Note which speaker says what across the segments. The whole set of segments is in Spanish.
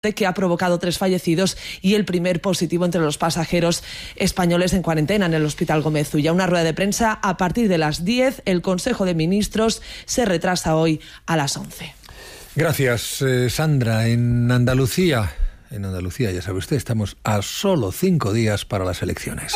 Speaker 1: que ha provocado 3 fallecidos y el primer positivo entre los pasajeros españoles en cuarentena en el Hospital Gómez Ulla. Una rueda de prensa a partir de las 10. El Consejo de Ministros se retrasa hoy a las 11.
Speaker 2: Gracias, Sandra. En Andalucía, ya sabe usted, estamos a solo 5 días para las elecciones.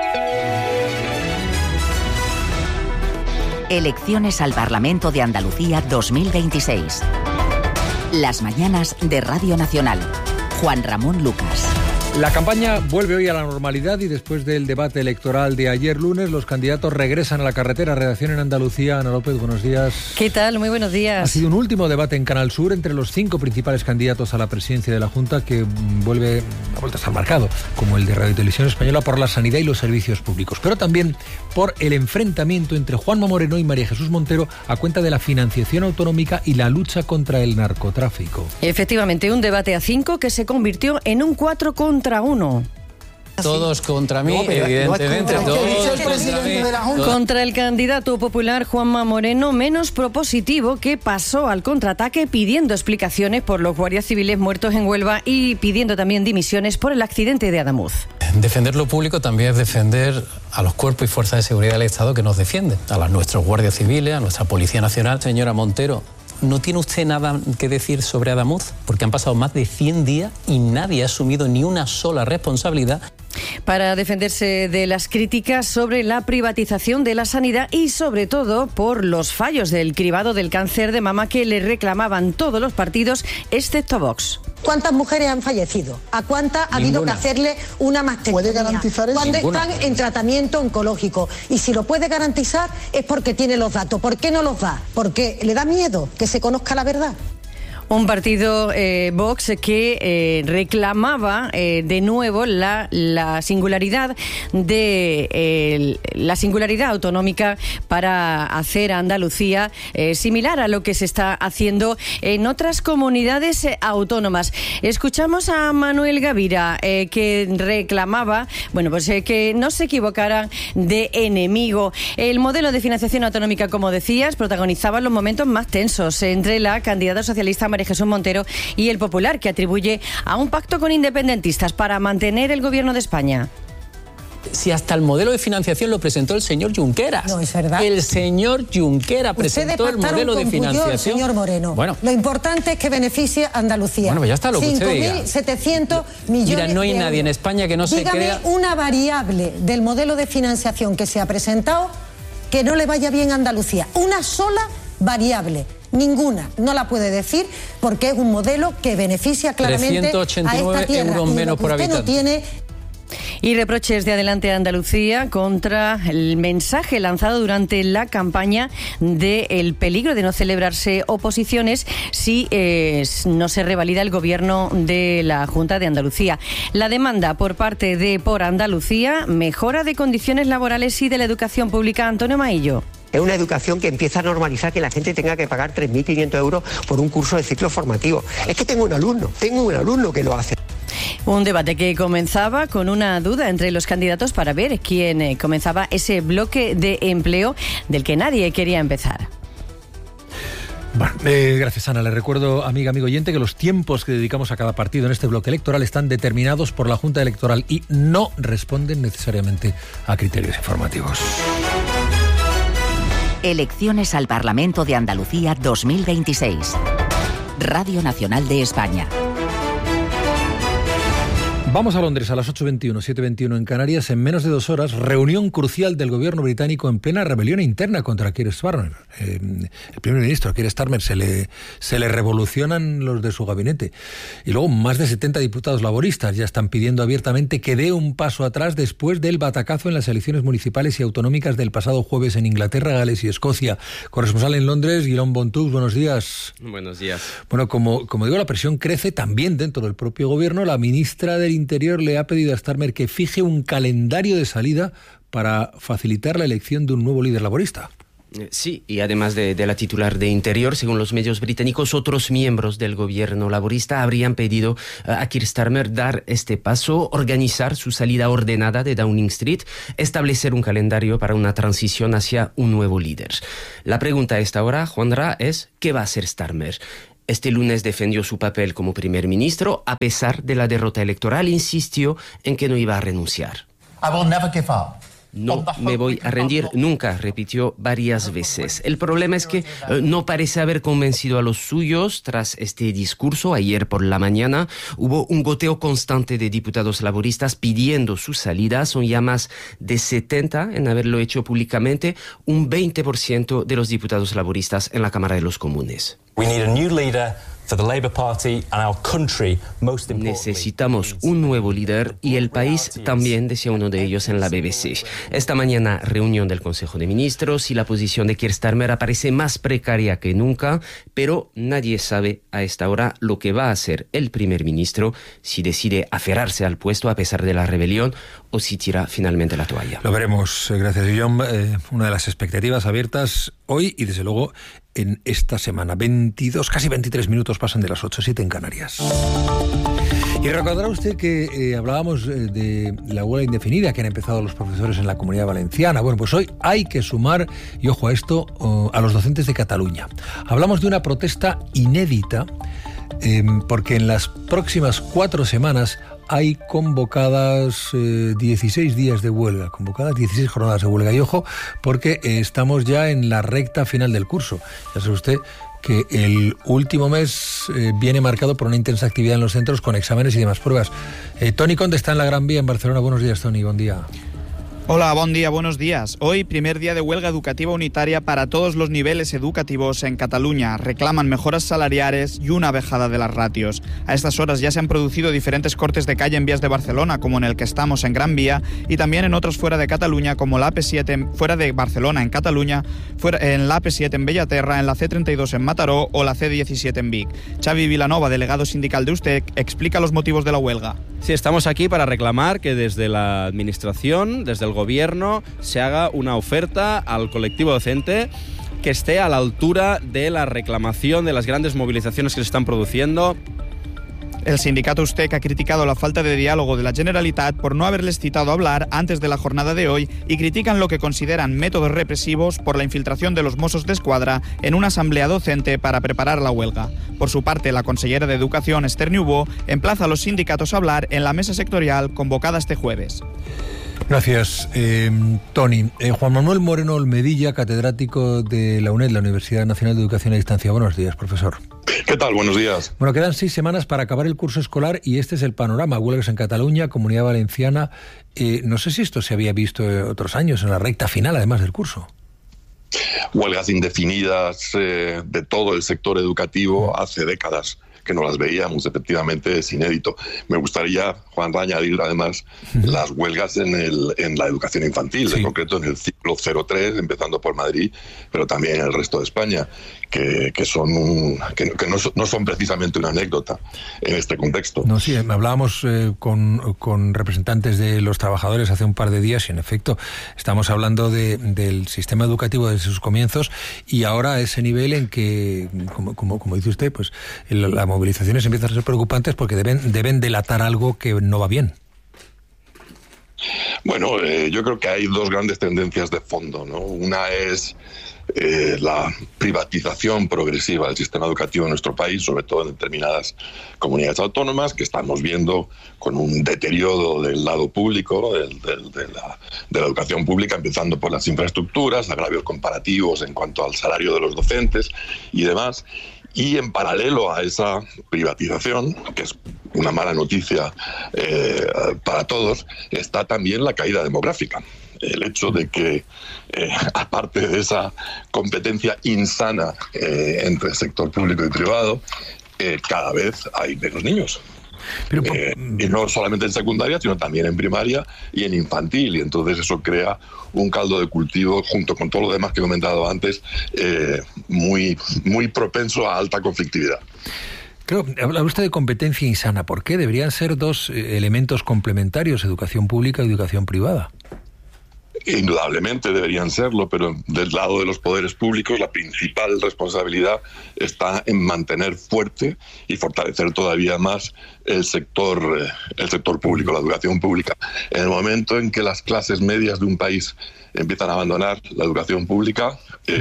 Speaker 3: Elecciones al Parlamento de Andalucía 2026. Las mañanas de Radio Nacional. Juan Ramón Lucas.
Speaker 2: La campaña vuelve hoy a la normalidad y después del debate electoral de ayer lunes, los candidatos regresan a la carretera. Redacción en Andalucía. Ana López, buenos días.
Speaker 4: ¿Qué tal? Muy buenos días.
Speaker 2: Ha sido un último debate en Canal Sur entre los 5 principales candidatos a la presidencia de la Junta, que ha vuelto a estar marcado, como el de Radio Televisión Española, por la sanidad y los servicios públicos, pero también por el enfrentamiento entre Juanma Moreno y María Jesús Montero a cuenta de la financiación autonómica y la lucha contra el narcotráfico.
Speaker 4: Efectivamente, un debate a 5 que se convirtió en un 4 contra 1.
Speaker 5: Todos contra mí, evidentemente.
Speaker 4: Contra el candidato popular Juanma Moreno, menos propositivo, que pasó al contraataque pidiendo explicaciones por los guardias civiles muertos en Huelva y pidiendo también dimisiones por el accidente de Adamuz.
Speaker 5: Defender lo público también es defender a los cuerpos y fuerzas de seguridad del Estado que nos defienden, a nuestros guardias civiles, a nuestra Policía Nacional. Señora Montero, ¿no tiene usted nada que decir sobre Adamuz? Porque han pasado más de 100 días y nadie ha asumido ni una sola responsabilidad.
Speaker 4: Para defenderse de las críticas sobre la privatización de la sanidad y sobre todo por los fallos del cribado del cáncer de mama que le reclamaban todos los partidos excepto Vox.
Speaker 6: ¿Cuántas mujeres han fallecido? ¿A cuántas ha habido que hacerle una mastectomía?
Speaker 7: ¿Puede garantizar eso?
Speaker 6: Cuando están en tratamiento oncológico. Y si lo puede garantizar es porque tiene los datos. ¿Por qué no los da? Porque le da miedo que se conozca la verdad.
Speaker 4: Un partido Vox que reclamaba de nuevo la singularidad la singularidad autonómica para hacer a Andalucía similar a lo que se está haciendo en otras comunidades autónomas. Escuchamos a Manuel Gavira que reclamaba, que no se equivocaran de enemigo. El modelo de financiación autonómica, como decías, protagonizaba los momentos más tensos entre la candidata socialista María Jesús Montero y el Popular, que atribuye a un pacto con independentistas para mantener el gobierno de España.
Speaker 5: Si hasta el modelo de financiación lo presentó el señor Junqueras.
Speaker 6: No, es verdad.
Speaker 5: El señor Junqueras presentó el modelo de financiación.
Speaker 6: Señor Moreno.
Speaker 5: Bueno.
Speaker 6: Lo importante es que beneficie a Andalucía.
Speaker 5: Bueno, pues ya está lo que usted diga.
Speaker 6: 5.700 millones.
Speaker 5: Mira, no hay
Speaker 6: de
Speaker 5: nadie en
Speaker 6: euros.
Speaker 5: España que no se crea.
Speaker 6: Dígame una variable del modelo de financiación que se ha presentado que no le vaya bien a Andalucía. Una sola variable. Ninguna, no la puede decir porque es un modelo que beneficia claramente a esta tierra.
Speaker 5: Euros menos por habitante.
Speaker 6: No tiene.
Speaker 4: Y reproches de Adelante Andalucía contra el mensaje lanzado durante la campaña del peligro de no celebrarse oposiciones si no se revalida el gobierno de la Junta de Andalucía. La demanda por parte de Por Andalucía, mejora de condiciones laborales y de la educación pública. Antonio Maillo.
Speaker 8: Es una educación que empieza a normalizar que la gente tenga que pagar 3.500 euros por un curso de ciclo formativo. Es que tengo un alumno que lo hace.
Speaker 4: Un debate que comenzaba con una duda entre los candidatos para ver quién comenzaba ese bloque de empleo del que nadie quería empezar.
Speaker 2: Bueno, gracias, Ana. Le recuerdo, amigo oyente, que los tiempos que dedicamos a cada partido en este bloque electoral están determinados por la Junta Electoral y no responden necesariamente a criterios informativos.
Speaker 3: Elecciones al Parlamento de Andalucía 2026. Radio Nacional de España.
Speaker 2: Vamos a Londres a las 8:21, 7:21 en Canarias. En menos de 2 horas, reunión crucial del gobierno británico en plena rebelión interna contra Keir Starmer. El primer ministro, Keir Starmer, se le revolucionan los de su gabinete. Y luego más de 70 diputados laboristas ya están pidiendo abiertamente que dé un paso atrás después del batacazo en las elecciones municipales y autonómicas del pasado jueves en Inglaterra, Gales y Escocia. Corresponsal en Londres, Guillaume Bontoux, buenos días.
Speaker 9: Buenos días.
Speaker 2: Bueno, como digo, la presión crece también dentro del propio gobierno. La ministra del Interior le ha pedido a Starmer que fije un calendario de salida para facilitar la elección de un nuevo líder laborista.
Speaker 9: Sí, y además de la titular de Interior, según los medios británicos, otros miembros del gobierno laborista habrían pedido a Keir Starmer dar este paso, organizar su salida ordenada de Downing Street, establecer un calendario para una transición hacia un nuevo líder. La pregunta a esta hora, Juanra, es ¿qué va a hacer Starmer? Este lunes defendió su papel como primer ministro. A pesar de la derrota electoral, insistió en que no iba a renunciar.
Speaker 7: I will never give up.
Speaker 9: No me voy a rendir nunca, repitió varias veces. El problema es que no parece haber convencido a los suyos. Tras este discurso, ayer por la mañana, hubo un goteo constante de diputados laboristas pidiendo su salida. Son ya más de 70 en haberlo hecho públicamente, un 20% de los diputados laboristas en la Cámara de los Comunes.
Speaker 7: We need a new leader for the Labour Party and our country, most importantly.
Speaker 9: Necesitamos un nuevo líder y el país también, decía uno de ellos en la BBC. Esta mañana, reunión del Consejo de Ministros y la posición de Keir Starmer aparece más precaria que nunca, pero nadie sabe a esta hora lo que va a hacer el primer ministro, si decide aferrarse al puesto a pesar de la rebelión o si tira finalmente la toalla.
Speaker 2: Lo veremos, gracias Guillaume. Una de las expectativas abiertas hoy y desde luego en esta semana. 22, casi 23 minutos pasan de las 8:07 en Canarias. Y recordará usted que hablábamos de la huelga indefinida que han empezado los profesores en la Comunidad Valenciana. Bueno, pues hoy hay que sumar, y ojo a esto, a los docentes de Cataluña. Hablamos de una protesta inédita porque en las próximas 4 semanas hay convocadas 16 días de huelga, convocadas 16 jornadas de huelga. Y ojo, porque estamos ya en la recta final del curso. Ya sabe usted que el último mes viene marcado por una intensa actividad en los centros con exámenes y demás pruebas. Toni Conde está en la Gran Vía en Barcelona. Buenos días, Toni, buen día.
Speaker 10: Hola, buen día, buenos días. Hoy, primer día de huelga educativa unitaria para todos los niveles educativos en Cataluña. Reclaman mejoras salariales y una bajada de las ratios. A estas horas ya se han producido diferentes cortes de calle en vías de Barcelona, como en el que estamos en Gran Vía, y también en otros fuera de Cataluña, como la AP7 fuera de Barcelona en Cataluña, en la AP7 en Bellaterra, en la C32 en Mataró o la C17 en Vic. Xavi Vilanova, delegado sindical de USTEC, explica los motivos de la huelga.
Speaker 11: Sí, estamos aquí para reclamar que desde la administración, desde el gobierno, se haga una oferta al colectivo docente que esté a la altura de la reclamación de las grandes movilizaciones que se están produciendo.
Speaker 10: El sindicato USTEC ha criticado la falta de diálogo de la Generalitat por no haberles citado a hablar antes de la jornada de hoy y critican lo que consideran métodos represivos por la infiltración de los Mossos d'Esquadra en una asamblea docente para preparar la huelga. Por su parte, la consellera de Educación, Esther Niubó, emplaza a los sindicatos a hablar en la mesa sectorial convocada este jueves.
Speaker 2: Gracias, Toni. Juan Manuel Moreno Olmedilla, catedrático de la UNED, la Universidad Nacional de Educación a Distancia. Buenos días, profesor.
Speaker 12: ¿Qué tal? Buenos días.
Speaker 2: Bueno, quedan 6 semanas para acabar el curso escolar y este es el panorama. Huelgas en Cataluña, Comunidad Valenciana. No sé si esto se había visto otros años en la recta final, además del curso.
Speaker 12: Huelgas indefinidas de todo el sector educativo hace décadas que no las veíamos, efectivamente es inédito. Me gustaría, Juan, añadir además las huelgas en la educación infantil, sí, en concreto en el ciclo 03, empezando por Madrid, pero también en el resto de España, que no son precisamente una anécdota en este contexto.
Speaker 2: No, sí, hablábamos con representantes de los trabajadores hace un par de días y en efecto estamos hablando del sistema educativo desde sus comienzos y ahora a ese nivel en que, como dice usted, pues las movilizaciones empiezan a ser preocupantes porque deben delatar algo que no va bien.
Speaker 12: Bueno, yo creo que hay dos grandes tendencias de fondo, ¿no? Una es la privatización progresiva del sistema educativo en nuestro país, sobre todo en determinadas comunidades autónomas, que estamos viendo con un deterioro del lado público, de la educación pública, empezando por las infraestructuras, agravios comparativos en cuanto al salario de los docentes y demás. Y en paralelo a esa privatización, que es una mala noticia para todos, está también la caída demográfica. El hecho de que, aparte de esa competencia insana entre el sector público y privado, cada vez hay menos niños. Pero, y no solamente en secundaria, sino también en primaria y en infantil. Y entonces eso crea un caldo de cultivo, junto con todo lo demás que he comentado antes, muy propenso a alta conflictividad.
Speaker 2: Claro, habla usted de competencia insana. ¿Por qué? Deberían ser dos elementos complementarios, educación pública y educación privada.
Speaker 12: Indudablemente deberían serlo, pero del lado de los poderes públicos la principal responsabilidad está en mantener fuerte y fortalecer todavía más el sector público, la educación pública. En el momento en que las clases medias de un país empiezan a abandonar la educación pública,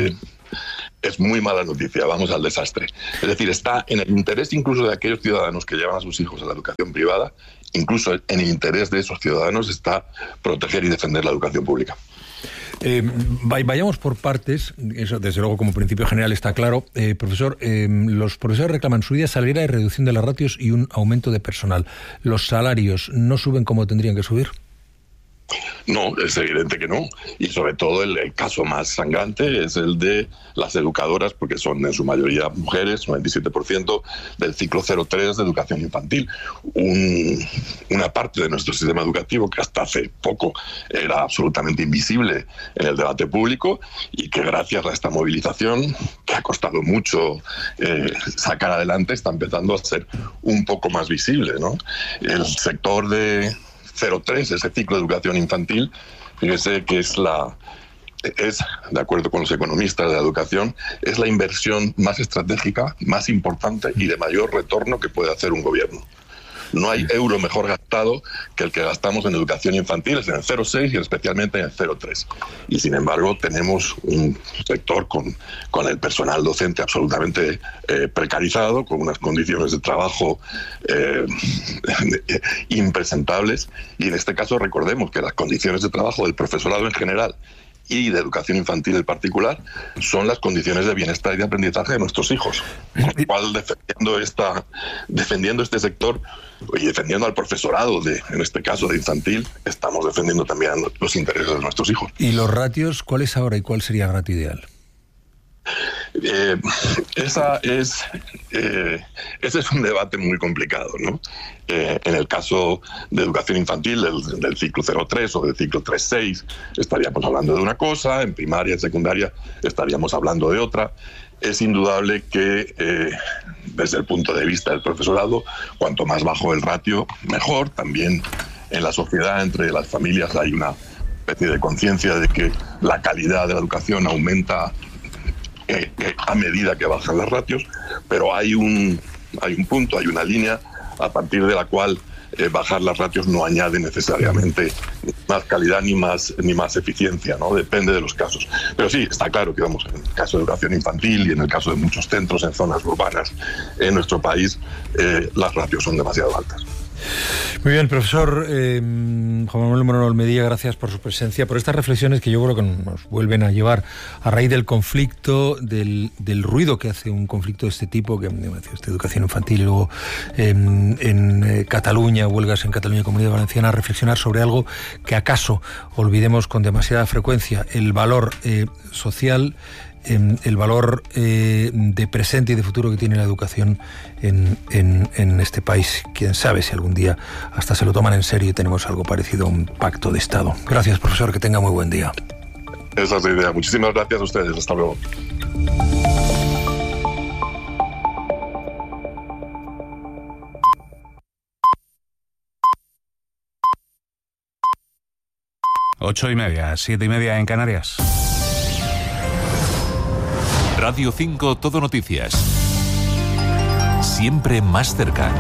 Speaker 12: es muy mala noticia, vamos al desastre. Es decir, está en el interés incluso de aquellos ciudadanos que llevan a sus hijos a la educación privada, incluso en el interés de esos ciudadanos está proteger y defender la educación pública.
Speaker 2: Vayamos por partes, eso desde luego como principio general está claro. Profesor, los profesores reclaman subida salarial y reducción de las ratios y un aumento de personal. ¿Los salarios no suben como tendrían que subir?
Speaker 12: No, es evidente que no. Y sobre todo el caso más sangrante es el de las educadoras, porque son en su mayoría mujeres, 97% del ciclo 03 de educación infantil. Una parte de nuestro sistema educativo que hasta hace poco era absolutamente invisible en el debate público y que gracias a esta movilización, que ha costado mucho sacar adelante, está empezando a ser un poco más visible, ¿no? El sector de 03, ese ciclo de educación infantil, fíjese que es, de acuerdo con los economistas de la educación, es la inversión más estratégica, más importante y de mayor retorno que puede hacer un gobierno. No hay euro mejor gastado que el que gastamos en educación infantil, es en el 0,6 y especialmente en el 0,3. Y sin embargo tenemos un sector con el personal docente absolutamente precarizado, con unas condiciones de trabajo impresentables. Y en este caso recordemos que las condiciones de trabajo del profesorado en general y de educación infantil en particular son las condiciones de bienestar y de aprendizaje de nuestros hijos. Con lo cual, defendiendo este sector y defendiendo al profesorado, en este caso de infantil, estamos defendiendo también los intereses de nuestros hijos.
Speaker 2: ¿Y los ratios, cuál es ahora y cuál sería el ratio ideal? Ese es un debate muy complicado, ¿no? En el caso de educación infantil del ciclo 03 o del ciclo 3-6 estaríamos hablando de una cosa, en primaria y secundaria estaríamos hablando de otra. Es indudable que desde el punto de vista del profesorado, cuanto más bajo el ratio, mejor. También en la sociedad, entre las familias, hay una especie de conciencia de que la calidad de la educación aumenta a medida que bajan las ratios, pero hay un punto, hay una línea a partir de la cual bajar las ratios no añade necesariamente más calidad ni más eficiencia, ¿no? Depende de los casos. Pero sí, está claro que en el caso de educación infantil y en el caso de muchos centros en zonas urbanas en nuestro país, las ratios son demasiado altas. Muy bien, profesor Juan Manuel Moreno Olmedilla, gracias por su presencia, por estas reflexiones que yo creo que nos vuelven a llevar a raíz del conflicto, del ruido que hace un conflicto de este tipo, que esta educación infantil, y luego en Cataluña, huelgas en Cataluña y Comunidad Valenciana, a reflexionar sobre algo que acaso olvidemos con demasiada frecuencia: el valor social, el valor de presente y de futuro que tiene la educación en este país. Quién sabe si algún día hasta se lo toman en serio y tenemos algo parecido a un pacto de Estado. Gracias, profesor, que tenga muy buen día.
Speaker 12: Esa es la idea. Muchísimas gracias a ustedes. Hasta luego.
Speaker 13: Ocho y media, 7:30 en Canarias. Radio 5 Todo Noticias. Siempre más cerca.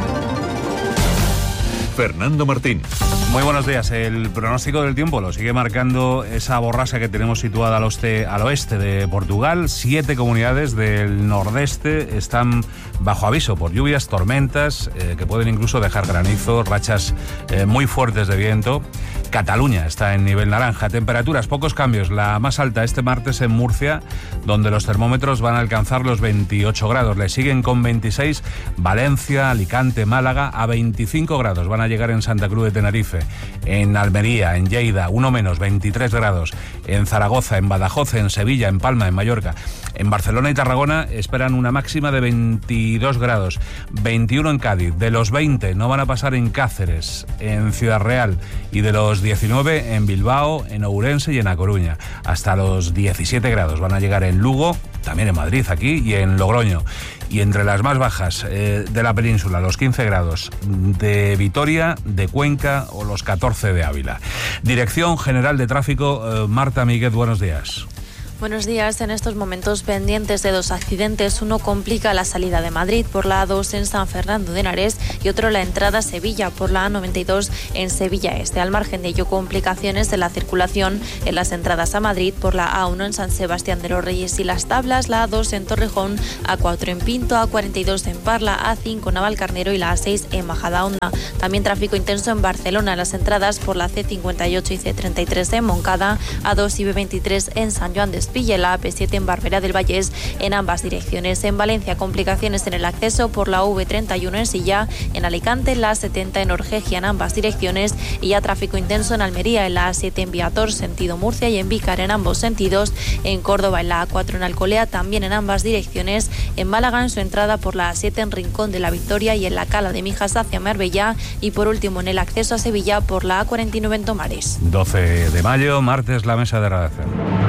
Speaker 13: Fernando Martín.
Speaker 14: Muy buenos días. El pronóstico del tiempo lo sigue marcando esa borrasca que tenemos situada al oeste de Portugal. 7 comunidades del nordeste están bajo aviso por lluvias, tormentas, que pueden incluso dejar granizo, rachas muy fuertes de viento. Cataluña está en nivel naranja. Temperaturas, pocos cambios. La más alta este martes en Murcia, donde los termómetros van a alcanzar los 28 grados. Le siguen con 26 Valencia, Alicante, Málaga. A 25 grados van a llegar en Santa Cruz de Tenerife, en Almería, en Lleida, uno menos, 23 grados. En Zaragoza, en Badajoz, en Sevilla, en Palma, en Mallorca. En Barcelona y Tarragona esperan una máxima de 22 grados. 21 en Cádiz. De los 20 no van a pasar en Cáceres, en Ciudad Real, y de los 19 en Bilbao, en Ourense y en A Coruña. Hasta los 17 grados van a llegar en Lugo, también en Madrid aquí y en Logroño. Y entre las más bajas de la península, los 15 grados de Vitoria, de Cuenca o los 14 de Ávila. Dirección General de Tráfico, Marta Míguez, buenos días.
Speaker 15: Buenos días. En estos momentos pendientes de 2 accidentes. Uno complica la salida de Madrid por la A2 en San Fernando de Henares y otro la entrada a Sevilla por la A92 en Sevilla Este. Al margen de ello, complicaciones de la circulación en las entradas a Madrid por la A1 en San Sebastián de los Reyes y Las Tablas, la A2 en Torrejón, A4 en Pinto, A42 en Parla, A5 en Navalcarnero y la A6 en Majadahonda. También tráfico intenso en Barcelona en las entradas por la C58 y C33 en Moncada, A2 y B23 en San Joan de Espilla, la AP7 en Barberá del Vallès en ambas direcciones. En Valencia, complicaciones en el acceso por la V31 en Silla, en Alicante la A70 en Orgegia en ambas direcciones y ya tráfico intenso en Almería en la A7 en Viator sentido Murcia y en Vícar en ambos sentidos. En Córdoba en la A4 en Alcolea también en ambas direcciones. En Málaga en su entrada por la A7 en Rincón de la Victoria y en la Cala de Mijas hacia Marbella, y por último en el acceso a Sevilla por la A49 en Tomares.
Speaker 14: 12 de mayo, martes, la mesa de redacción.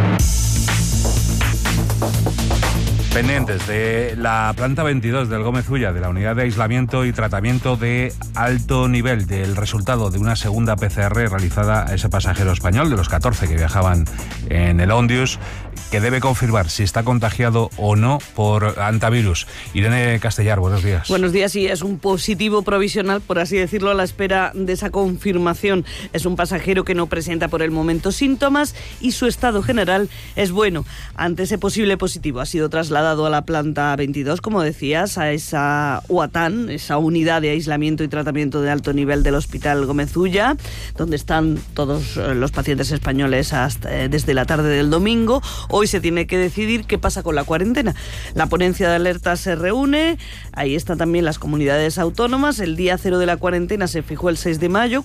Speaker 14: Pendientes de la planta 22 del Gómez Ulla, de la unidad de aislamiento y tratamiento de alto nivel, del resultado de una segunda PCR realizada a ese pasajero español, de los 14 que viajaban en el Ondius, que debe confirmar si está contagiado o no por hantavirus. Irene Castellar, buenos días.
Speaker 16: Buenos días, y es un positivo provisional, por así decirlo, a la espera de esa confirmación. Es un pasajero que no presenta por el momento síntomas y su estado general es bueno. Ante ese posible positivo ha sido trasladado a la planta 22, como decías, a esa UATAN, esa unidad de aislamiento y tratamiento de alto nivel del Hospital Gómez Ulla, donde están todos los pacientes españoles desde la tarde del domingo. Hoy se tiene que decidir qué pasa con la cuarentena. La ponencia de alerta se reúne, ahí están también las comunidades autónomas. El día cero de la cuarentena se fijó el 6 de mayo,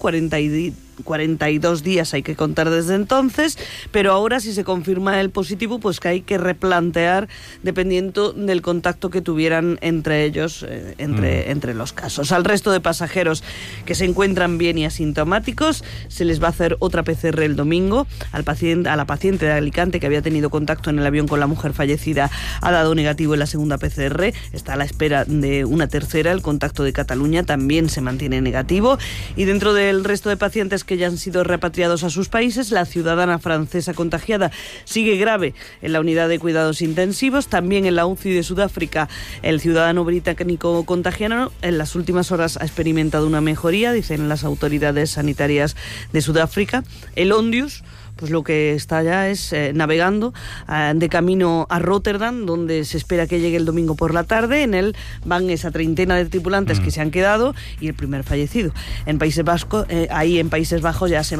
Speaker 16: 42 días hay que contar desde entonces, pero ahora si se confirma el positivo, pues que hay que replantear dependiendo del contacto que tuvieran entre ellos, entre los casos. Al resto de pasajeros que se encuentran bien y asintomáticos, se les va a hacer otra PCR el domingo. A la paciente de Alicante que había tenido contacto en el avión con la mujer fallecida ha dado negativo en la segunda PCR, está a la espera de una tercera. El contacto de Cataluña también se mantiene negativo, y dentro del resto de pacientes que ya han sido repatriados a sus países, la ciudadana francesa contagiada sigue grave en la unidad de cuidados intensivos. También en la UCI de Sudáfrica, el ciudadano británico contagiado en las últimas horas ha experimentado una mejoría, dicen las autoridades sanitarias de Sudáfrica. El Ondius, pues lo que está ya es navegando de camino a Rotterdam, donde se espera que llegue el domingo por la tarde. En él van esa treintena de tripulantes que se han quedado y el primer fallecido. En Países Bajos, en Países Bajos ya se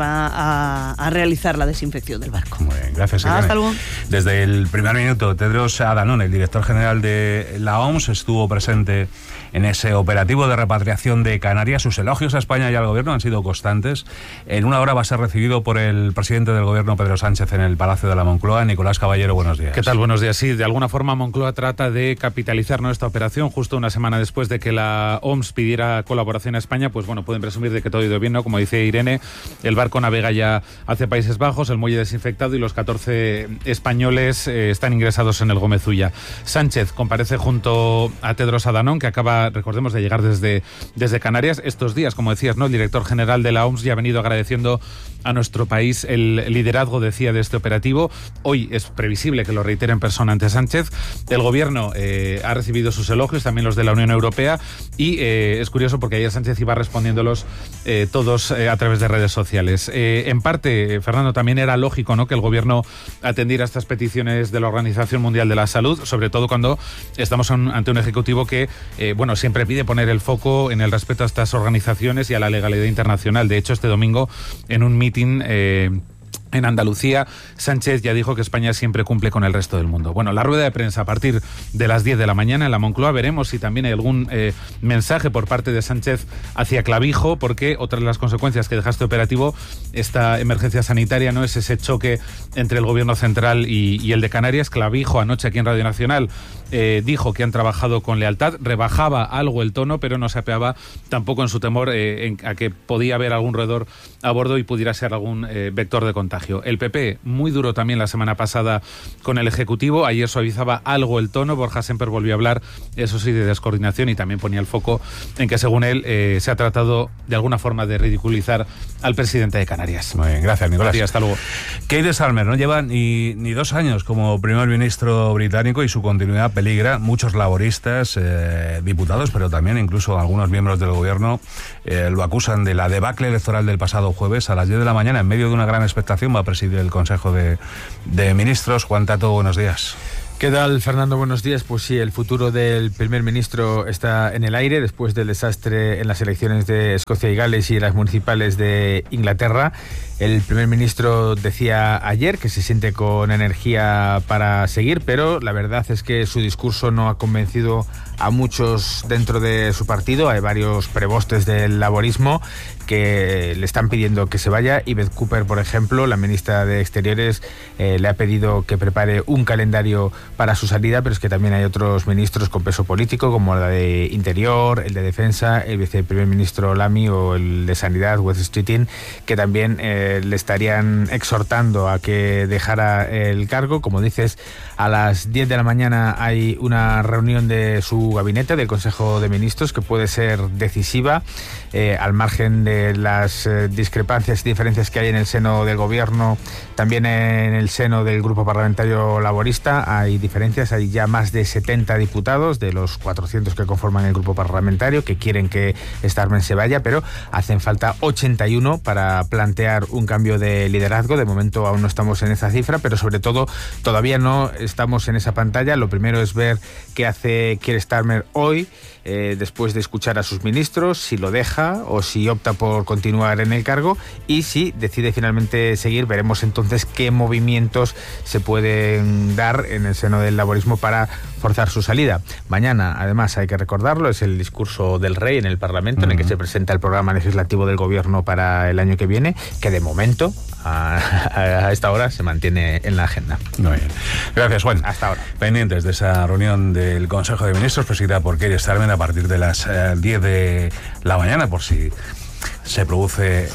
Speaker 16: va a realizar la desinfección del barco.
Speaker 14: Muy bien, gracias.
Speaker 16: Hasta luego.
Speaker 14: Desde el primer minuto, Tedros Adhanom, el director general de la OMS, estuvo presente en ese operativo de repatriación de Canarias. Sus elogios a España y al gobierno han sido constantes. En una hora va a ser recibido por el presidente del gobierno, Pedro Sánchez, en el Palacio de la Moncloa. Nicolás Caballero, buenos días.
Speaker 17: ¿Qué tal? Buenos días. Sí, de alguna forma Moncloa trata de capitalizar esta operación justo una semana después de que la OMS pidiera colaboración a España. Pues bueno, pueden presumir de que todo ha ido bien, ¿no? Como dice Irene, el barco navega ya hacia Países Bajos, el muelle desinfectado, y los 14 españoles están ingresados en el Gómez Ulla. Sánchez comparece junto a Tedros Adhanom, que acaba, recordemos, de llegar desde Canarias estos días. Como decías, ¿no? El director general de la OMS ya ha venido agradeciendo a nuestro país el liderazgo, decía, de este operativo. Hoy es previsible que lo reitere en persona ante Sánchez. El gobierno ha recibido sus elogios, también los de la Unión Europea, y es curioso porque ayer Sánchez iba respondiéndolos todos a través de redes sociales. En parte, Fernando, también era lógico, ¿no?, que el gobierno atendiera estas peticiones de la Organización Mundial de la Salud, sobre todo cuando estamos ante un ejecutivo que siempre pide poner el foco en el respeto a estas organizaciones y a la legalidad internacional. De hecho, este domingo, en un mitin en Andalucía, Sánchez ya dijo que España siempre cumple con el resto del mundo. Bueno, la rueda de prensa a partir de las 10 de la mañana en la Moncloa. Veremos si también hay algún mensaje por parte de Sánchez hacia Clavijo, porque otra de las consecuencias que deja este operativo, esta emergencia sanitaria, no es ese choque entre el gobierno central y el de Canarias. Clavijo, anoche aquí en Radio Nacional, dijo que han trabajado con lealtad, rebajaba algo el tono, pero no se apeaba tampoco en su temor a que podía haber algún roedor a bordo y pudiera ser algún vector de contagio. contagio. El PP, muy duro también la semana pasada con el Ejecutivo. Ayer suavizaba algo el tono. Borja Sémper volvió a hablar, eso sí, de descoordinación y también ponía el foco en que, según él, se ha tratado de alguna forma de ridiculizar al presidente de Canarias.
Speaker 14: Muy bien, gracias, Nicolás.
Speaker 17: Gracias, hasta luego.
Speaker 14: Keir Starmer no lleva ni 2 años como primer ministro británico y su continuidad peligra. Muchos laboristas, diputados, pero también incluso algunos miembros del gobierno lo acusan de la debacle electoral del pasado jueves. A las 10 de la mañana, en medio de una gran expectación, va a presidir el Consejo de Ministros. Juan Tato, buenos días.
Speaker 18: ¿Qué tal, Fernando? Buenos días. Pues sí, el futuro del primer ministro está en el aire después del desastre en las elecciones de Escocia y Gales y en las municipales de Inglaterra. El primer ministro decía ayer que se siente con energía para seguir, pero la verdad es que su discurso no ha convencido a muchos dentro de su partido. Hay varios prebostes del laborismo que le están pidiendo que se vaya. Yvette Cooper, por ejemplo, la ministra de Exteriores, le ha pedido que prepare un calendario para su salida, pero es que también hay otros ministros con peso político, como la de Interior, el de Defensa, el viceprimer ministro Lamy o el de Sanidad, Wes Streeting, que también le estarían exhortando a que dejara el cargo. Como dices, a las 10 de la mañana hay una reunión de su gabinete, del Consejo de Ministros, que puede ser decisiva, al margen de las discrepancias y diferencias que hay en el seno del gobierno. También en el seno del grupo parlamentario laborista hay diferencias. Hay ya más de 70 diputados de los 400 que conforman el grupo parlamentario que quieren que Starmer se vaya, pero hacen falta 81 para plantear un cambio de liderazgo. De momento aún no estamos en esa cifra, pero sobre todo todavía no estamos en esa pantalla. Lo primero es ver qué hace Keir Starmer hoy, después de escuchar a sus ministros, si lo deja o si opta por continuar en el cargo, y si decide finalmente seguir, veremos entonces qué movimientos se pueden dar en el seno del laborismo para forzar su salida. Mañana, además, hay que recordarlo, es el discurso del rey en el Parlamento, en el que se presenta el programa legislativo del gobierno para el año que viene, que de momento a esta hora se mantiene en la agenda.
Speaker 14: Muy bien. Gracias, Juan.
Speaker 18: Hasta ahora.
Speaker 14: Pendientes de esa reunión del Consejo de Ministros presidida por Keir Starmer a partir de las 10 de la mañana, por si se produce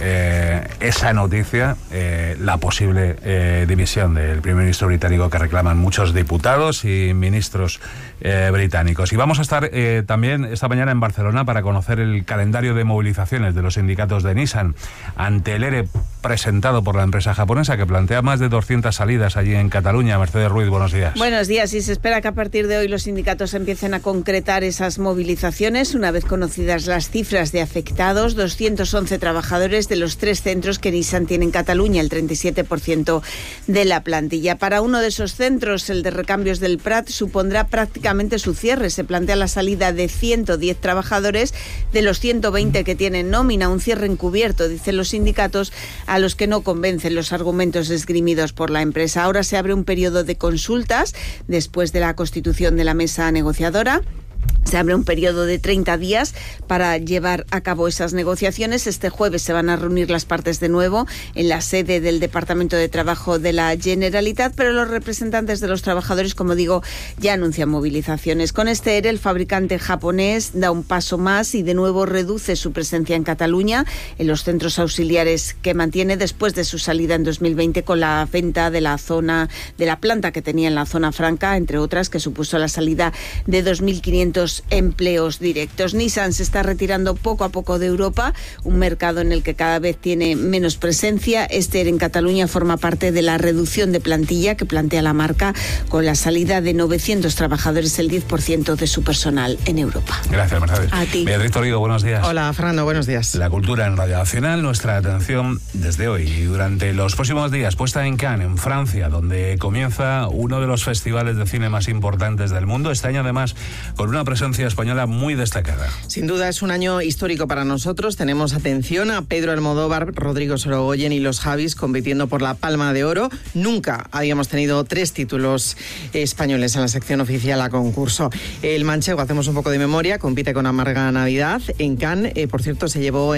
Speaker 14: esa noticia, la posible dimisión del primer ministro británico que reclaman muchos diputados y ministros británicos. Y vamos a estar también esta mañana en Barcelona para conocer el calendario de movilizaciones de los sindicatos de Nissan ante el ERE presentado por la empresa japonesa, que plantea más de 200 salidas allí en Cataluña. Mercedes Ruiz, buenos días.
Speaker 16: Buenos días, y se espera que a partir de hoy los sindicatos empiecen a concretar esas movilizaciones. Una vez conocidas las cifras de afectados, 211 trabajadores de los 3 centros que Nissan tiene en Cataluña, el 37% de la plantilla. Para uno de esos centros, el de recambios del Prat, supondrá prácticamente su cierre. Se plantea la salida de 110 trabajadores de los 120 que tienen nómina, un cierre encubierto, dicen los sindicatos, a los que no convencen los argumentos esgrimidos por la empresa. Ahora se abre un periodo de consultas después de la constitución de la mesa negociadora. Se abre un periodo de 30 días para llevar a cabo esas negociaciones. Este jueves se van a reunir las partes de nuevo en la sede del Departamento de Trabajo de la Generalitat, pero los representantes de los trabajadores, como digo, ya anuncian movilizaciones. Con este ERE, el fabricante japonés da un paso más y de nuevo reduce su presencia en Cataluña, en los centros auxiliares que mantiene después de su salida en 2020 con la venta de la planta que tenía en la zona franca, entre otras, que supuso la salida de 2.500 empleos directos. Nissan se está retirando poco a poco de Europa, un mercado en el que cada vez tiene menos presencia. Este en Cataluña forma parte de la reducción de plantilla que plantea la marca, con la salida de 900 trabajadores, el 10% de su personal en Europa.
Speaker 14: Gracias, Mercedes.
Speaker 16: A ti.
Speaker 14: Beatriz Toledo, buenos días.
Speaker 19: Hola, Fernando, buenos días.
Speaker 14: La cultura en Radio Nacional, nuestra atención desde hoy y durante los próximos días puesta en Cannes, en Francia, donde comienza uno de los festivales de cine más importantes del mundo. Este año, además, con una presencia española muy destacada.
Speaker 19: Sin duda es un año histórico para nosotros. Tenemos atención a Pedro Almodóvar, Rodrigo Sorogoyen y los Javis compitiendo por la Palma de Oro. Nunca habíamos tenido 3 títulos españoles en la sección oficial a concurso. El manchego, hacemos un poco de memoria, compite con Amarga Navidad. En Cannes, por cierto, se llevó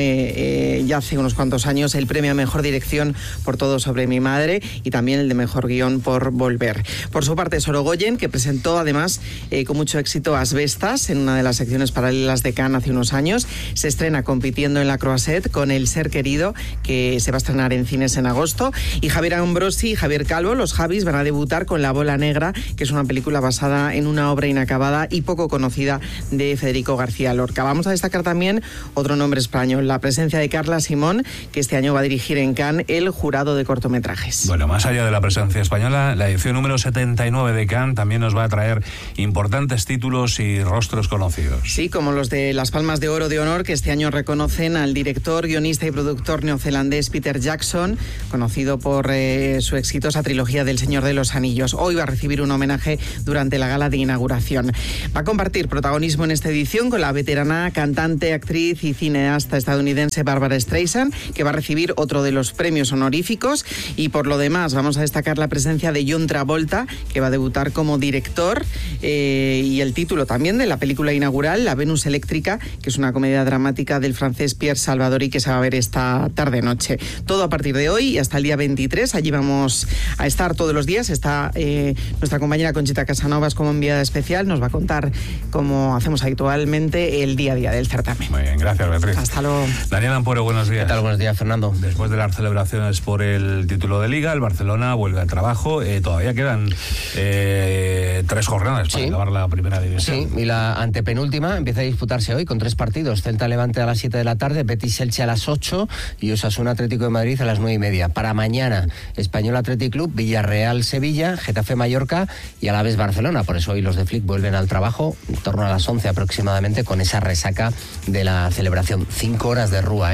Speaker 19: ya hace unos cuantos años el premio a Mejor Dirección por Todo sobre mi madre y también el de Mejor Guión por Volver. Por su parte, Sorogoyen, que presentó además con mucho éxito Asbestas, cineastas en una de las secciones paralelas de Cannes hace unos años. Se estrena compitiendo en la Croisette con El ser querido, que se va a estrenar en cines en agosto. Y Javier Ambrosi y Javier Calvo, los Javis, van a debutar con La bola negra, que es una película basada en una obra inacabada y poco conocida de Federico García Lorca. Vamos a destacar también otro nombre español, la presencia de Carla Simón, que este año va a dirigir en Cannes el jurado de cortometrajes.
Speaker 14: Bueno, más allá de la presencia española, la edición número 79 de Cannes también nos va a traer importantes títulos y rostros conocidos.
Speaker 19: Sí, como los de las Palmas de Oro de Honor, que este año reconocen al director, guionista y productor neozelandés Peter Jackson, conocido por su exitosa trilogía del Señor de los Anillos. Hoy va a recibir un homenaje durante la gala de inauguración. Va a compartir protagonismo en esta edición con la veterana cantante, actriz y cineasta estadounidense Barbara Streisand, que va a recibir otro de los premios honoríficos. Y por lo demás vamos a destacar la presencia de John Travolta, que va a debutar como director, y el título también de la película inaugural, La Venus Eléctrica, que es una comedia dramática del francés Pierre Salvadori, que se va a ver esta tarde-noche. Todo a partir de hoy y hasta el día 23. Allí vamos a estar todos los días. Está nuestra compañera Conchita Casanovas como enviada especial. Nos va a contar cómo hacemos habitualmente el día a día del certamen.
Speaker 14: Muy bien, gracias, Beatriz.
Speaker 19: Hasta luego.
Speaker 14: Daniel Ampuero, buenos días.
Speaker 20: ¿Qué tal? Buenos días, Fernando.
Speaker 14: Después de las celebraciones por el título de Liga, el Barcelona vuelve al trabajo. Todavía quedan 3 jornadas para acabar la primera división.
Speaker 20: Sí, y la antepenúltima empieza a disputarse hoy con 3 partidos. Celta Levante a las 7 de la tarde, Betis Elche a las 8 y Osasuna Atlético de Madrid a las 9:30. Para mañana, Español Athletic Club, Villarreal Sevilla, Getafe Mallorca y Alavés Barcelona. Por eso hoy los de Flick vuelven al trabajo en torno a las 11 aproximadamente, con esa resaca de la celebración. 5 horas de rúa,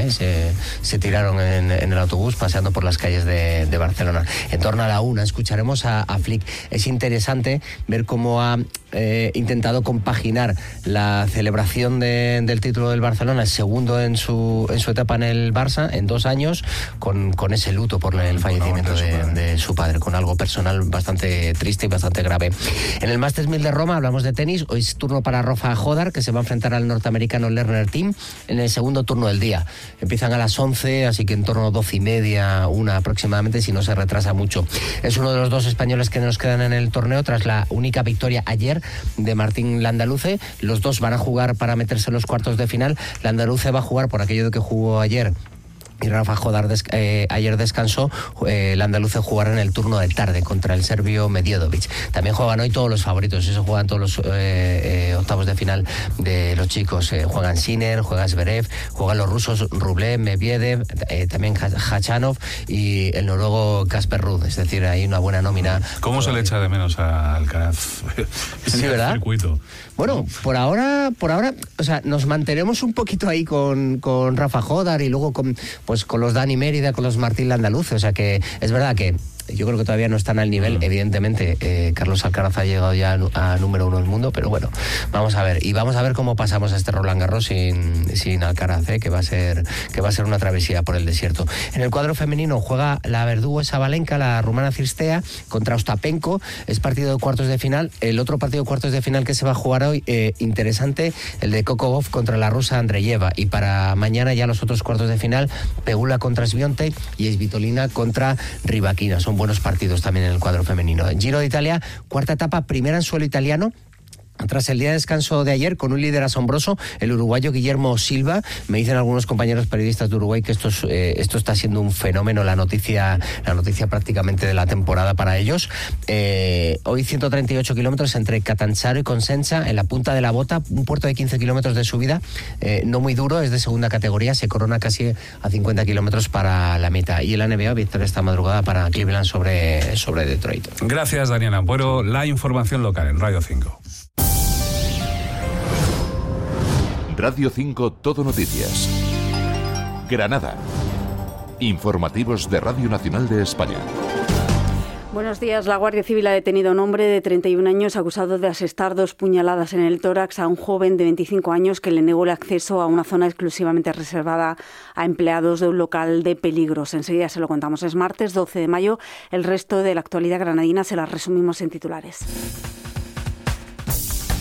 Speaker 20: se tiraron en el autobús paseando por las calles de Barcelona. En torno a la 1 escucharemos a Flick. Es interesante ver cómo ha intentado compaginar la celebración del título del Barcelona, el segundo en su etapa en el Barça, en 2 años, con ese luto por el fallecimiento de su padre, con algo personal bastante triste y bastante grave. En el Masters 1000 de Roma hablamos de tenis. Hoy es turno para Rafa Jodar, que se va a enfrentar al norteamericano Lerner Team en el segundo turno del día. Empiezan a las 11, así que en torno a 12:30, 1 aproximadamente, si no se retrasa mucho. Es uno de los 2 españoles que nos quedan en el torneo tras la única victoria ayer de Martín Landaluce. Los 2 van a jugar para meterse en los cuartos de final. Landaluce va a jugar por aquello de que jugó ayer y Rafa Jodar ayer descansó. Landaluce jugará en el turno de tarde contra el serbio Medjedovic. También juegan hoy todos los favoritos, eso juegan todos los octavos de final de los chicos. Juegan Sinner, juega Zverev, juegan los rusos Rublev, Medvedev, también Khachanov y el noruego Casper Ruud. Es decir, hay una buena nómina.
Speaker 14: ¿Cómo se le echa de menos a Alcaraz?
Speaker 20: Sí, ¿verdad?
Speaker 14: Circuito.
Speaker 20: Bueno, por ahora, o sea, nos mantenemos un poquito ahí con Rafa Jodar y luego con los Dani Mérida, con los Martín Landaluce. O sea que es verdad que yo creo que todavía no están al nivel. Evidentemente, Carlos Alcaraz ha llegado ya a número 1 del mundo, pero bueno, vamos a ver. Y vamos a ver cómo pasamos a este Roland Garros sin Alcaraz, que va a ser una travesía por el desierto. En el cuadro femenino juega la verdugo Sabalenka, la rumana Cirstea, contra Ostapenko. Es partido de cuartos de final. El otro partido de cuartos de final que se va a jugar hoy, interesante, el de Kokobov contra la rusa Andreyeva. Y para mañana ya los otros cuartos de final, Pegula contra Swiatek y Svitolina contra Rybakina. Son buenos partidos también en el cuadro femenino. Giro de Italia, cuarta etapa, primera en suelo italiano. Tras el día de descanso de ayer, con un líder asombroso, el uruguayo Guillermo Silva. Me dicen algunos compañeros periodistas de Uruguay que esto está siendo un fenómeno, la noticia prácticamente de la temporada para ellos. Hoy 138 kilómetros entre Catanzaro y Cosenza, en la punta de la bota, un puerto de 15 kilómetros de subida, no muy duro, es de segunda categoría, se corona casi a 50 kilómetros para la meta. Y el NBA, victoria esta madrugada para Cleveland sobre Detroit.
Speaker 14: Gracias, Daniel Ampuero. La información local en Radio 5.
Speaker 21: Radio 5 Todo Noticias. Granada. Informativos de Radio Nacional de España.
Speaker 22: Buenos días. La Guardia Civil ha detenido a un hombre de 31 años acusado de asestar 2 puñaladas en el tórax a un joven de 25 años que le negó el acceso a una zona exclusivamente reservada a empleados de un local de peligros. Enseguida se lo contamos. Es martes 12 de mayo. El resto de la actualidad granadina se la resumimos en titulares.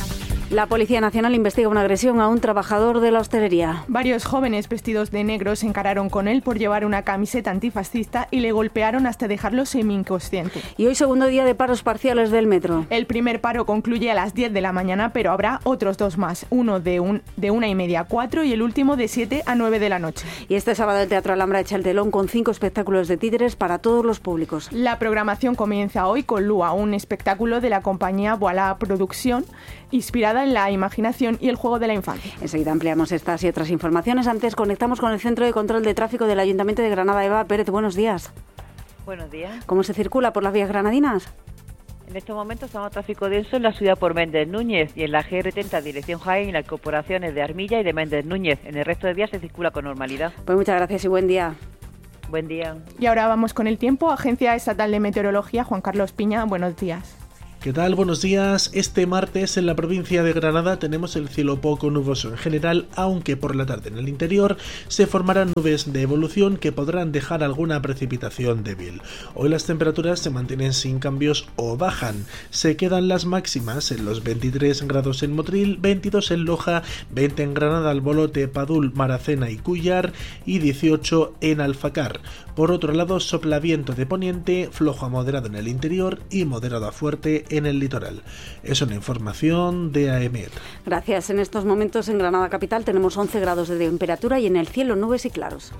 Speaker 22: La Policía Nacional investiga una agresión a un trabajador de la hostelería.
Speaker 1: Varios jóvenes vestidos de negro se encararon con él por llevar una camiseta antifascista y le golpearon hasta dejarlo semi-inconsciente.
Speaker 22: Y hoy segundo día de paros parciales del metro.
Speaker 1: El primer paro concluye a las 10 de la mañana, pero habrá otros dos más. Uno de 1:30 a 4 y el último de 7 a 9 de la noche.
Speaker 22: Y este sábado el Teatro Alhambra echa el telón con 5 espectáculos de títeres para todos los públicos.
Speaker 1: La programación comienza hoy con Lua, un espectáculo de la compañía Voilà Producción, inspirada en la imaginación y el juego de la infancia.
Speaker 22: Enseguida ampliamos estas y otras informaciones. Antes conectamos con el Centro de Control de Tráfico del Ayuntamiento de Granada. Eva Pérez, buenos días.
Speaker 5: Buenos días.
Speaker 22: ¿Cómo se circula por las vías granadinas?
Speaker 5: En estos momentos estamos en tráfico denso en la ciudad por Méndez Núñez y en la GR30 dirección Jaén y las incorporaciones de Armilla y de Méndez Núñez. En el resto de vías se circula con normalidad.
Speaker 22: Pues muchas gracias y buen día.
Speaker 5: Buen día.
Speaker 1: Y ahora vamos con el tiempo. Agencia Estatal de Meteorología, Juan Carlos Piña, buenos días.
Speaker 23: ¿Qué tal? Buenos días. Este martes en la provincia de Granada tenemos el cielo poco nuboso en general, aunque por la tarde en el interior se formarán nubes de evolución que podrán dejar alguna precipitación débil. Hoy las temperaturas se mantienen sin cambios o bajan. Se quedan las máximas en los 23 grados en Motril, 22 en Loja, 20 en Granada, Albolote, Padul, Maracena y Cúllar y 18 en Alfacar. Por otro lado, sopla viento de poniente, flojo a moderado en el interior y moderado a fuerte en el litoral. Es una información de AEMET.
Speaker 22: Gracias. En estos momentos en Granada capital tenemos 11 grados de temperatura y en el cielo nubes y claros.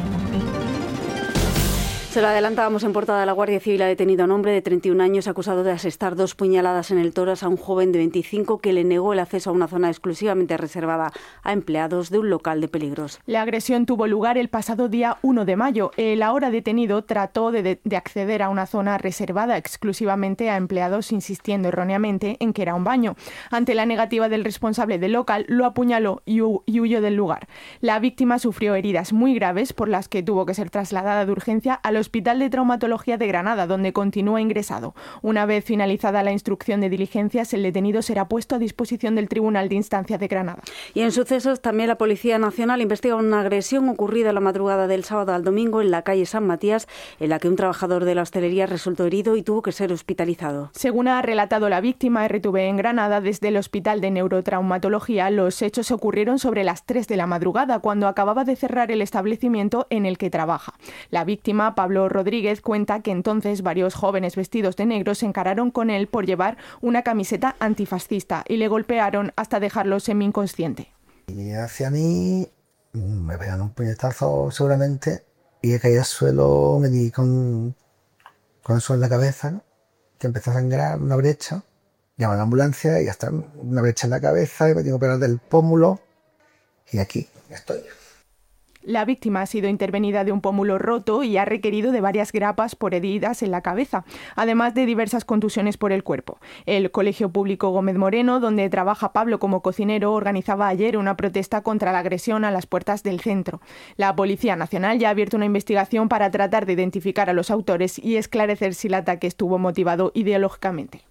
Speaker 22: Se lo adelantábamos en portada. La Guardia Civil ha detenido a un hombre de 31 años acusado de asestar 2 puñaladas en el tórax a un joven de 25 que le negó el acceso a una zona exclusivamente reservada a empleados de un local de peligros.
Speaker 1: La agresión tuvo lugar el pasado día 1 de mayo. El ahora detenido trató de acceder a una zona reservada exclusivamente a empleados, insistiendo erróneamente en que era un baño. Ante la negativa del responsable del local, lo apuñaló y huyó del lugar. La víctima sufrió heridas muy graves por las que tuvo que ser trasladada de urgencia al Hospital de Traumatología de Granada, donde continúa ingresado. Una vez finalizada la instrucción de diligencias, el detenido será puesto a disposición del Tribunal de Instancia de Granada.
Speaker 22: Y en sucesos, también la Policía Nacional investiga una agresión ocurrida la madrugada del sábado al domingo en la calle San Matías, en la que un trabajador de la hostelería resultó herido y tuvo que ser hospitalizado.
Speaker 1: Según ha relatado la víctima RTV en Granada, desde el Hospital de Neurotraumatología, los hechos ocurrieron sobre las 3 de la madrugada, cuando acababa de cerrar el establecimiento en el que trabaja. La víctima, Pablo Rodríguez, cuenta que entonces varios jóvenes vestidos de negro se encararon con él por llevar una camiseta antifascista y le golpearon hasta dejarlo semi-inconsciente.
Speaker 24: Y hacia mí me pegan un puñetazo seguramente y he caído al suelo, me di con eso en la cabeza, ¿no? Que empezó a sangrar, una brecha, llamé a la ambulancia y hasta una brecha en la cabeza y me tengo que operar del pómulo y aquí estoy.
Speaker 1: La víctima ha sido intervenida de un pómulo roto y ha requerido de varias grapas por heridas en la cabeza, además de diversas contusiones por el cuerpo. El Colegio Público Gómez Moreno, donde trabaja Pablo como cocinero, organizaba ayer una protesta contra la agresión a las puertas del centro. La Policía Nacional ya ha abierto una investigación para tratar de identificar a los autores y esclarecer si el ataque estuvo motivado ideológicamente.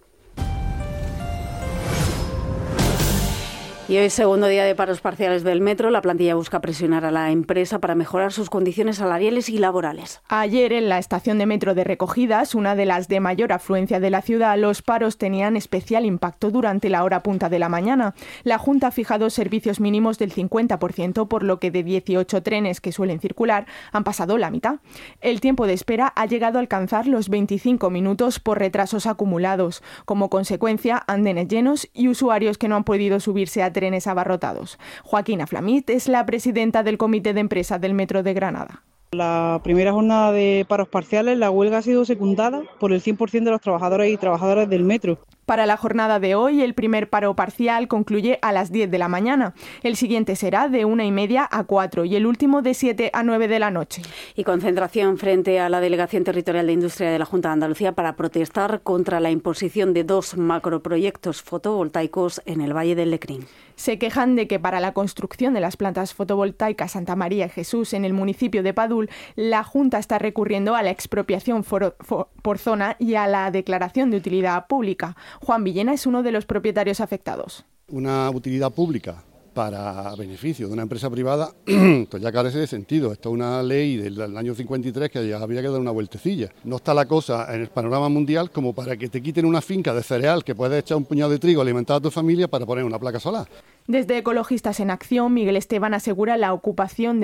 Speaker 22: Y hoy, segundo día de paros parciales del metro, la plantilla busca presionar a la empresa para mejorar sus condiciones salariales y laborales.
Speaker 1: Ayer, en la estación de metro de Recogidas, una de las de mayor afluencia de la ciudad, los paros tenían especial impacto durante la hora punta de la mañana. La Junta ha fijado servicios mínimos del 50%, por lo que de 18 trenes que suelen circular han pasado la mitad. El tiempo de espera ha llegado a alcanzar los 25 minutos por retrasos acumulados. Como consecuencia, andenes llenos y usuarios que no han podido subirse a trenes abarrotados. Joaquina Flamit es la presidenta del Comité de Empresa del Metro de Granada.
Speaker 25: La primera jornada de paros parciales, la huelga ha sido secundada por el 100% de los trabajadores y trabajadoras del metro.
Speaker 1: Para la jornada de hoy, el primer paro parcial concluye a las 10 de la mañana. El siguiente será de 1:30 a 4 y el último de 7 a 9 de la noche.
Speaker 22: Y concentración frente a la Delegación Territorial de Industria de la Junta de Andalucía para protestar contra la imposición de 2 macroproyectos fotovoltaicos en el Valle del Lecrín.
Speaker 1: Se quejan de que para la construcción de las plantas fotovoltaicas Santa María y Jesús en el municipio de Padul, la Junta está recurriendo a la expropiación por zona y a la declaración de utilidad pública. Juan Villena es uno de los propietarios afectados.
Speaker 26: Una utilidad pública
Speaker 3: para beneficio de una empresa privada, pues ya carece de sentido. Esto es una ley del año 53 que ya había que dar una vueltecilla. No está la cosa en el panorama mundial como para que te quiten una finca de cereal que puedes echar un puñado de trigo, alimentar a tu familia para poner una placa solar.
Speaker 1: Desde Ecologistas en Acción, Miguel Esteban asegura que la ocupación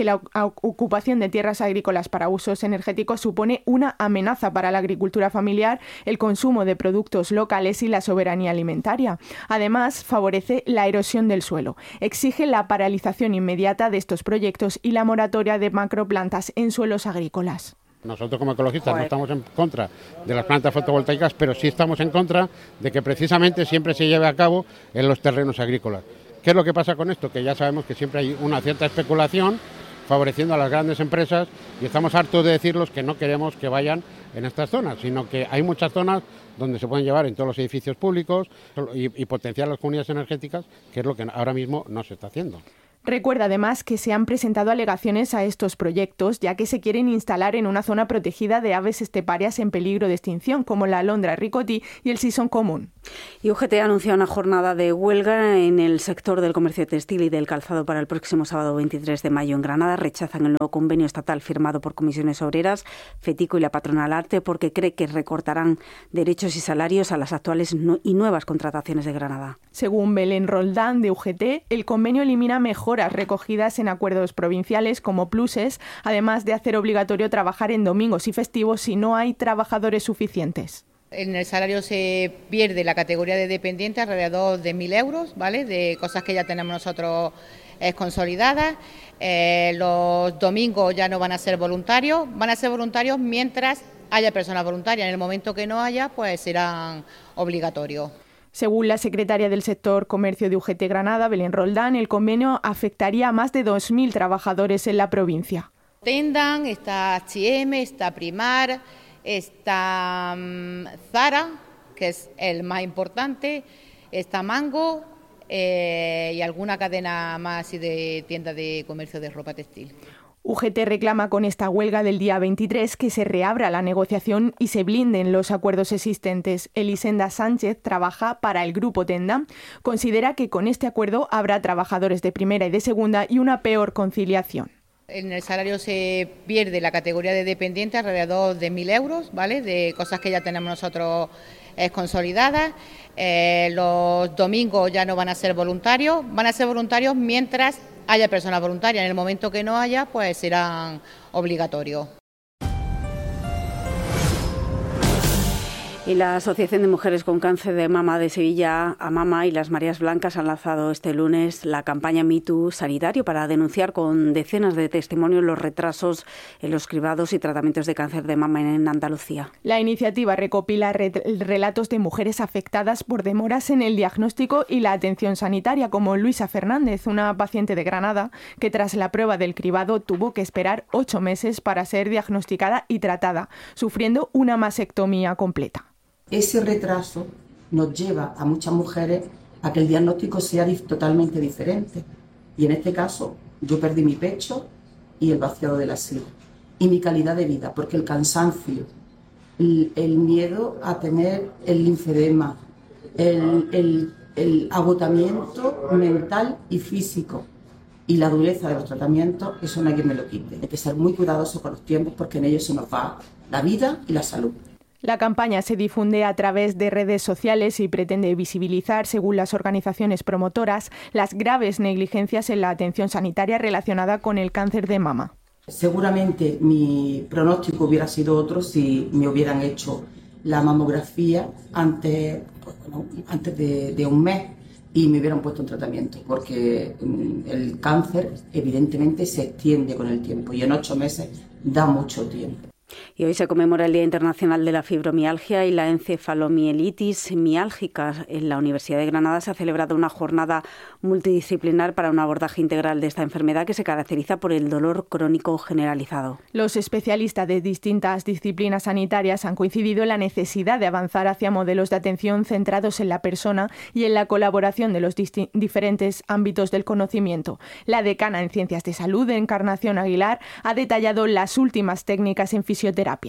Speaker 1: de tierras agrícolas para usos energéticos supone una amenaza para la agricultura familiar, el consumo de productos locales y la soberanía alimentaria. Además, favorece la erosión del suelo. Exige la paralización inmediata de estos proyectos y la moratoria de macroplantas en suelos agrícolas.
Speaker 4: Nosotros como ecologistas no estamos en contra de las plantas fotovoltaicas, pero sí estamos en contra de que precisamente siempre se lleve a cabo en los terrenos agrícolas. ¿Qué es lo que pasa con esto? Que ya sabemos que siempre hay una cierta especulación favoreciendo a las grandes empresas y estamos hartos de decirlos que no queremos que vayan en estas zonas, sino que hay muchas zonas donde se pueden llevar en todos los edificios públicos y potenciar las comunidades energéticas, que es lo que ahora mismo no se está haciendo.
Speaker 1: Recuerda además que se han presentado alegaciones a estos proyectos, ya que se quieren instalar en una zona protegida de aves esteparias en peligro de extinción, como la alondra ricotí y el sisón común.
Speaker 22: Y UGT anuncia una jornada de huelga en el sector del comercio textil y del calzado para el próximo sábado 23 de mayo en Granada. Rechazan el nuevo convenio estatal firmado por Comisiones Obreras, FETICO y la patronal ARTE porque cree que recortarán derechos y salarios a las actuales y nuevas contrataciones de Granada.
Speaker 1: Según Belén Roldán de UGT, el convenio elimina mejoras recogidas en acuerdos provinciales como pluses, además de hacer obligatorio trabajar en domingos y festivos si no hay trabajadores suficientes.
Speaker 6: En el salario se pierde la categoría de dependiente alrededor de 1.000 euros, ¿vale? De cosas que ya tenemos nosotros consolidadas. Los domingos ya no van a ser voluntarios mientras haya personas voluntarias. En el momento que no haya, pues serán obligatorios.
Speaker 1: Según la secretaria del sector comercio de UGT Granada, Belén Roldán, el convenio afectaría a más de 2.000 trabajadores en la provincia.
Speaker 6: Tendan, está H&M, está Primar, está Zara, que es el más importante, está Mango y alguna cadena más así de tiendas de comercio de ropa textil.
Speaker 1: UGT reclama con esta huelga del día 23 que se reabra la negociación y se blinden los acuerdos existentes. Elisenda Sánchez trabaja para el grupo Tenda. Considera que con este acuerdo habrá trabajadores de primera y de segunda y una peor conciliación.
Speaker 6: En el salario se pierde la categoría de dependiente alrededor de 1.000 euros, ¿vale? De cosas que ya tenemos nosotros consolidadas. Los domingos ya no van a ser voluntarios mientras haya personas voluntarias. En el momento que no haya, pues serán obligatorios.
Speaker 22: Y la Asociación de Mujeres con Cáncer de Mama de Sevilla, AMAMA, y las Marías Blancas han lanzado este lunes la campaña Me Too Sanitario para denunciar con decenas de testimonios los retrasos en los cribados y tratamientos de cáncer de mama en Andalucía.
Speaker 1: La iniciativa recopila relatos de mujeres afectadas por demoras en el diagnóstico y la atención sanitaria, como Luisa Fernández, una paciente de Granada que tras la prueba del cribado tuvo que esperar 8 meses para ser diagnosticada y tratada, sufriendo una mastectomía completa.
Speaker 7: Ese retraso nos lleva a muchas mujeres a que el diagnóstico sea totalmente diferente. Y en este caso, yo perdí mi pecho y el vaciado de la sida. Y mi calidad de vida, porque el cansancio, el miedo a tener el linfedema, el agotamiento mental y físico y la dureza de los tratamientos, eso nadie me lo quite. Hay que ser muy cuidadoso con los tiempos porque en ellos se nos va la vida y la salud.
Speaker 1: La campaña se difunde a través de redes sociales y pretende visibilizar, según las organizaciones promotoras, las graves negligencias en la atención sanitaria relacionada con el cáncer de mama.
Speaker 7: Seguramente mi pronóstico hubiera sido otro si me hubieran hecho la mamografía antes de un mes y me hubieran puesto un tratamiento, porque el cáncer evidentemente se extiende con el tiempo y en 8 meses da mucho tiempo.
Speaker 22: Y hoy se conmemora el Día Internacional de la Fibromialgia y la encefalomielitis miálgica. En la Universidad de Granada se ha celebrado una jornada multidisciplinar para un abordaje integral de esta enfermedad que se caracteriza por el dolor crónico generalizado.
Speaker 1: Los especialistas de distintas disciplinas sanitarias han coincidido en la necesidad de avanzar hacia modelos de atención centrados en la persona y en la colaboración de los diferentes ámbitos del conocimiento. La decana en Ciencias de Salud, Encarnación Aguilar, ha detallado las últimas técnicas en fisioterapia.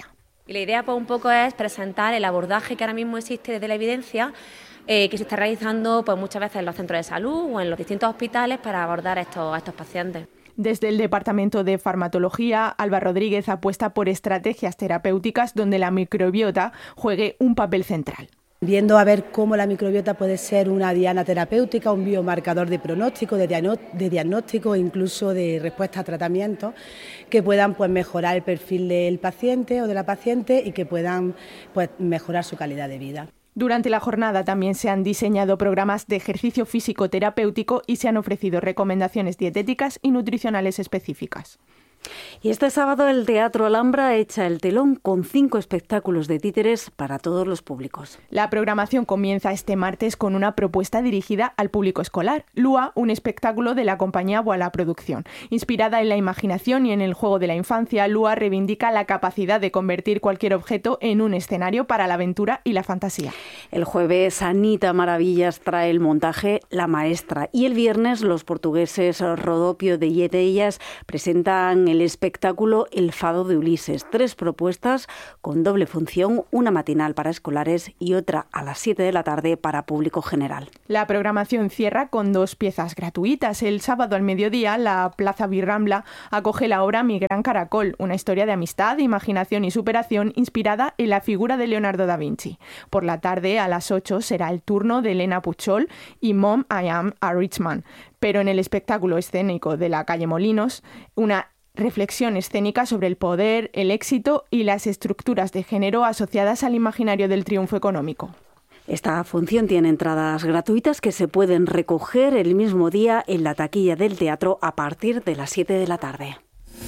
Speaker 2: Y la idea pues un poco es presentar el abordaje que ahora mismo existe desde la evidencia, que se está realizando pues muchas veces en los centros de salud o en los distintos hospitales para abordar a estos pacientes.
Speaker 1: Desde el Departamento de Farmacología, Alba Rodríguez apuesta por estrategias terapéuticas donde la microbiota juegue un papel central.
Speaker 8: Viendo a ver cómo la microbiota puede ser una diana terapéutica, un biomarcador de pronóstico, de diagnóstico e incluso de respuesta a tratamientos que puedan pues, mejorar el perfil del paciente o de la paciente y que puedan pues, mejorar su calidad de vida.
Speaker 1: Durante la jornada también se han diseñado programas de ejercicio físico terapéutico y se han ofrecido recomendaciones dietéticas y nutricionales específicas.
Speaker 22: Y este sábado el Teatro Alhambra echa el telón con 5 espectáculos de títeres para todos los públicos.
Speaker 1: La programación comienza este martes con una propuesta dirigida al público escolar. Lua, un espectáculo de la compañía Voilà Producción. Inspirada en la imaginación y en el juego de la infancia, Lua reivindica la capacidad de convertir cualquier objeto en un escenario para la aventura y la fantasía.
Speaker 22: El jueves Anita Maravillas trae el montaje La Maestra y el viernes los portugueses Rodopio de Yetellas presentan el espectáculo El Fado de Ulises. 3 propuestas con doble función, una matinal para escolares y otra a las 7 de la tarde para público general.
Speaker 1: La programación cierra con 2 piezas gratuitas. El sábado al mediodía, la Plaza Birrambla acoge la obra Mi Gran Caracol, una historia de amistad, imaginación y superación inspirada en la figura de Leonardo da Vinci. Por la tarde, a las 8, será el turno de Elena Puchol y Mom, I Am a Rich Man. Pero en el espectáculo escénico de la calle Molinos, una reflexión escénica sobre el poder, el éxito y las estructuras de género asociadas al imaginario del triunfo económico.
Speaker 22: Esta función tiene entradas gratuitas que se pueden recoger el mismo día en la taquilla del teatro a partir de las 7 de la tarde.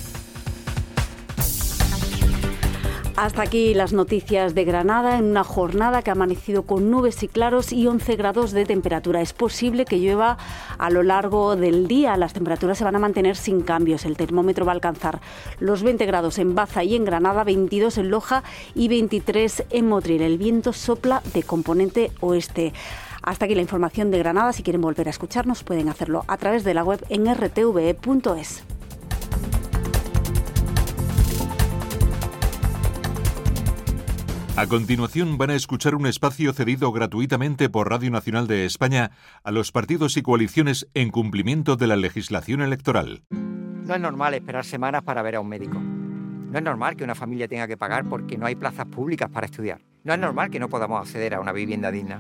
Speaker 22: Hasta aquí las noticias de Granada en una jornada que ha amanecido con nubes y claros y 11 grados de temperatura. Es posible que llueva a lo largo del día. Las temperaturas se van a mantener sin cambios. El termómetro va a alcanzar los 20 grados en Baza y en Granada, 22 en Loja y 23 en Motril. El viento sopla de componente oeste. Hasta aquí la información de Granada. Si quieren volver a escucharnos pueden hacerlo a través de la web en rtve.es.
Speaker 21: A continuación van a escuchar un espacio cedido gratuitamente por Radio Nacional de España a los partidos y coaliciones en cumplimiento de la legislación electoral.
Speaker 9: No es normal esperar semanas para ver a un médico. No es normal que una familia tenga que pagar porque no hay plazas públicas para estudiar. No es normal que no podamos acceder a una vivienda digna.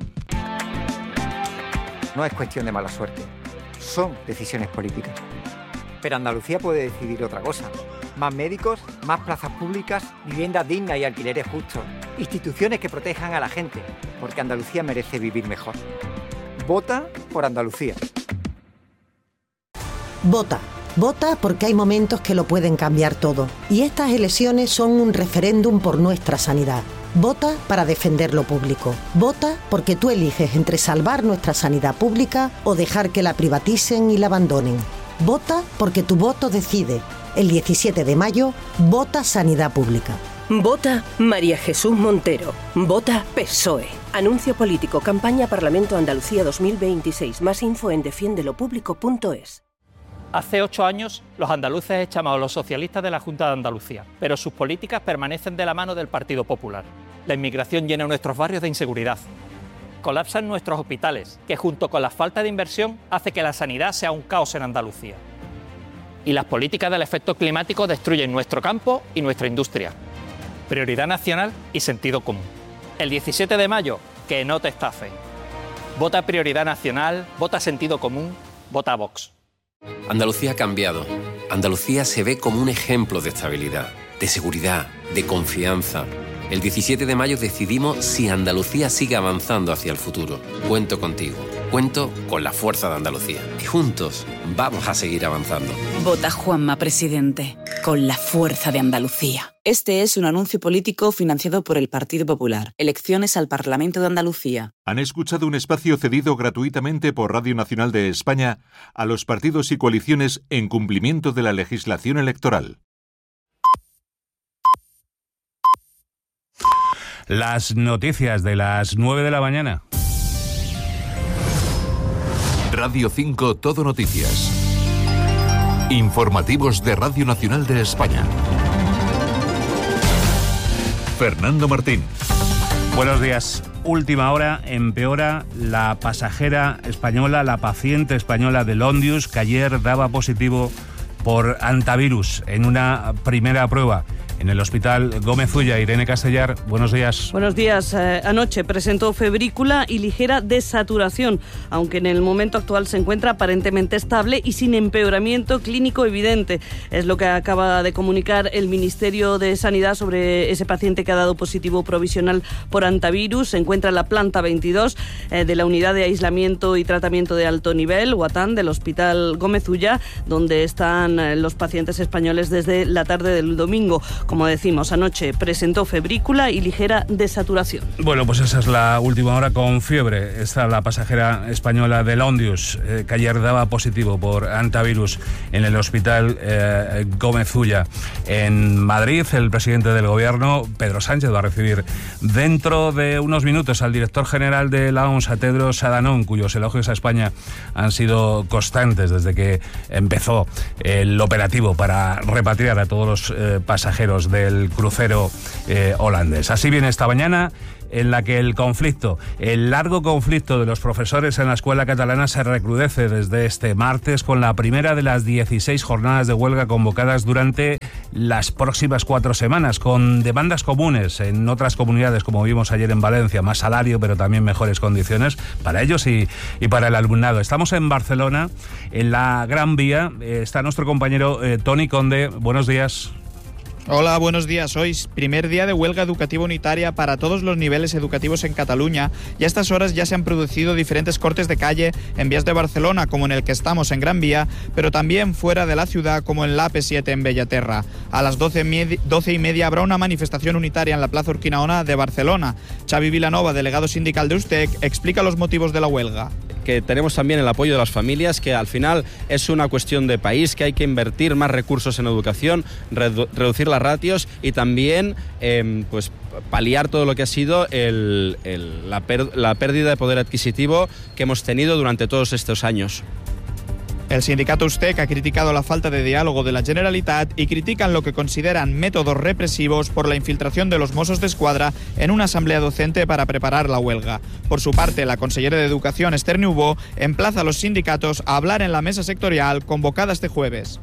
Speaker 9: No es cuestión de mala suerte. Son decisiones políticas. Pero Andalucía puede decidir otra cosa. Más médicos, más plazas públicas, viviendas dignas y alquileres justos. Instituciones que protejan a la gente, porque Andalucía merece vivir mejor. Vota por Andalucía.
Speaker 10: Vota. Vota porque hay momentos que lo pueden cambiar todo. Y estas elecciones son un referéndum por nuestra sanidad. Vota para defender lo público. Vota porque tú eliges entre salvar nuestra sanidad pública o dejar que la privaticen y la abandonen. Vota porque tu voto decide. El 17 de mayo, vota Sanidad Pública.
Speaker 11: Vota María Jesús Montero. Vota PSOE. Anuncio político. Campaña Parlamento Andalucía 2026. Más info en defiendelopublico.es.
Speaker 26: Hace 8 años, los andaluces echamos a los socialistas de la Junta de Andalucía, pero sus políticas permanecen de la mano del Partido Popular. La inmigración llena nuestros barrios de inseguridad. Colapsan nuestros hospitales, que junto con la falta de inversión hace que la sanidad sea un caos en Andalucía. Y las políticas del efecto climático destruyen nuestro campo y nuestra industria. Prioridad nacional y sentido común. El 17 de mayo, que no te estafe. Vota Prioridad Nacional, vota Sentido Común, vota Vox.
Speaker 27: Andalucía ha cambiado. Andalucía se ve como un ejemplo de estabilidad, de seguridad, de confianza. El 17 de mayo decidimos si Andalucía sigue avanzando hacia el futuro. Cuento contigo. Cuento con la fuerza de Andalucía. Y juntos vamos a seguir avanzando.
Speaker 28: Vota Juanma Presidente. Con la fuerza de Andalucía. Este es un anuncio político financiado por el Partido Popular. Elecciones al Parlamento de Andalucía.
Speaker 21: Han escuchado un espacio cedido gratuitamente por Radio Nacional de España a los partidos y coaliciones en cumplimiento de la legislación electoral.
Speaker 14: Las noticias de las 9 de la mañana.
Speaker 21: Radio 5 Todo Noticias. Informativos de Radio Nacional de España. Fernando Martín.
Speaker 14: Buenos días. Última hora, empeora la pasajera española, la paciente española del Ondius, que ayer daba positivo por antivirus en una primera prueba en el Hospital Gómez Ulla. Irene Castellar, buenos días.
Speaker 12: Buenos días. Anoche presentó febrícula y ligera desaturación, aunque en el momento actual se encuentra aparentemente estable y sin empeoramiento clínico evidente. Es lo que acaba de comunicar el Ministerio de Sanidad sobre ese paciente que ha dado positivo provisional por antivirus. Se encuentra en la planta 22 de la Unidad de Aislamiento y Tratamiento de Alto Nivel, UATAN, del Hospital Gómez Ulla, donde están los pacientes españoles desde la tarde del domingo. Como decimos, anoche presentó febrícula y ligera desaturación.
Speaker 14: Bueno, pues esa es la última hora con fiebre. Está la pasajera española del Ondius, que ayer daba positivo por antivirus en el Hospital Gómez Ulla. En Madrid, el presidente del Gobierno, Pedro Sánchez, va a recibir dentro de unos minutos al director general de la OMS, a Tedros Adhanom, cuyos elogios a España han sido constantes desde que empezó el operativo para repatriar a todos los pasajeros del crucero holandés. Así viene esta mañana, en la que el largo conflicto de los profesores en la escuela catalana se recrudece desde este martes con la primera de las 16 jornadas de huelga convocadas durante las próximas 4 semanas, con demandas comunes en otras comunidades, como vimos ayer en Valencia: más salario, pero también mejores condiciones para ellos y para el alumnado. Estamos en Barcelona, en la Gran Vía. Está nuestro compañero Toni Conde. Buenos días.
Speaker 13: Hola, buenos días. Hoy es primer día de huelga educativa unitaria para todos los niveles educativos en Cataluña, y a estas horas ya se han producido diferentes cortes de calle en vías de Barcelona, como en el que estamos en Gran Vía, pero también fuera de la ciudad, como en la AP7 en Bellaterra. A las 12:30 habrá una manifestación unitaria en la Plaza Urquinaona de Barcelona. Xavi Vilanova, delegado sindical de USTEC, explica los motivos de la huelga.
Speaker 15: Que tenemos también el apoyo de las familias, que al final es una cuestión de país, que hay que invertir más recursos en educación, reducir las ratios y también pues paliar todo lo que ha sido la pérdida de poder adquisitivo que hemos tenido durante todos estos años.
Speaker 13: El sindicato USTEC ha criticado la falta de diálogo de la Generalitat y critican lo que consideran métodos represivos por la infiltración de los Mossos d'Esquadra en una asamblea docente para preparar la huelga. Por su parte, la consellera de Educación, Esther Niubó, emplaza a los sindicatos a hablar en la mesa sectorial convocada este jueves.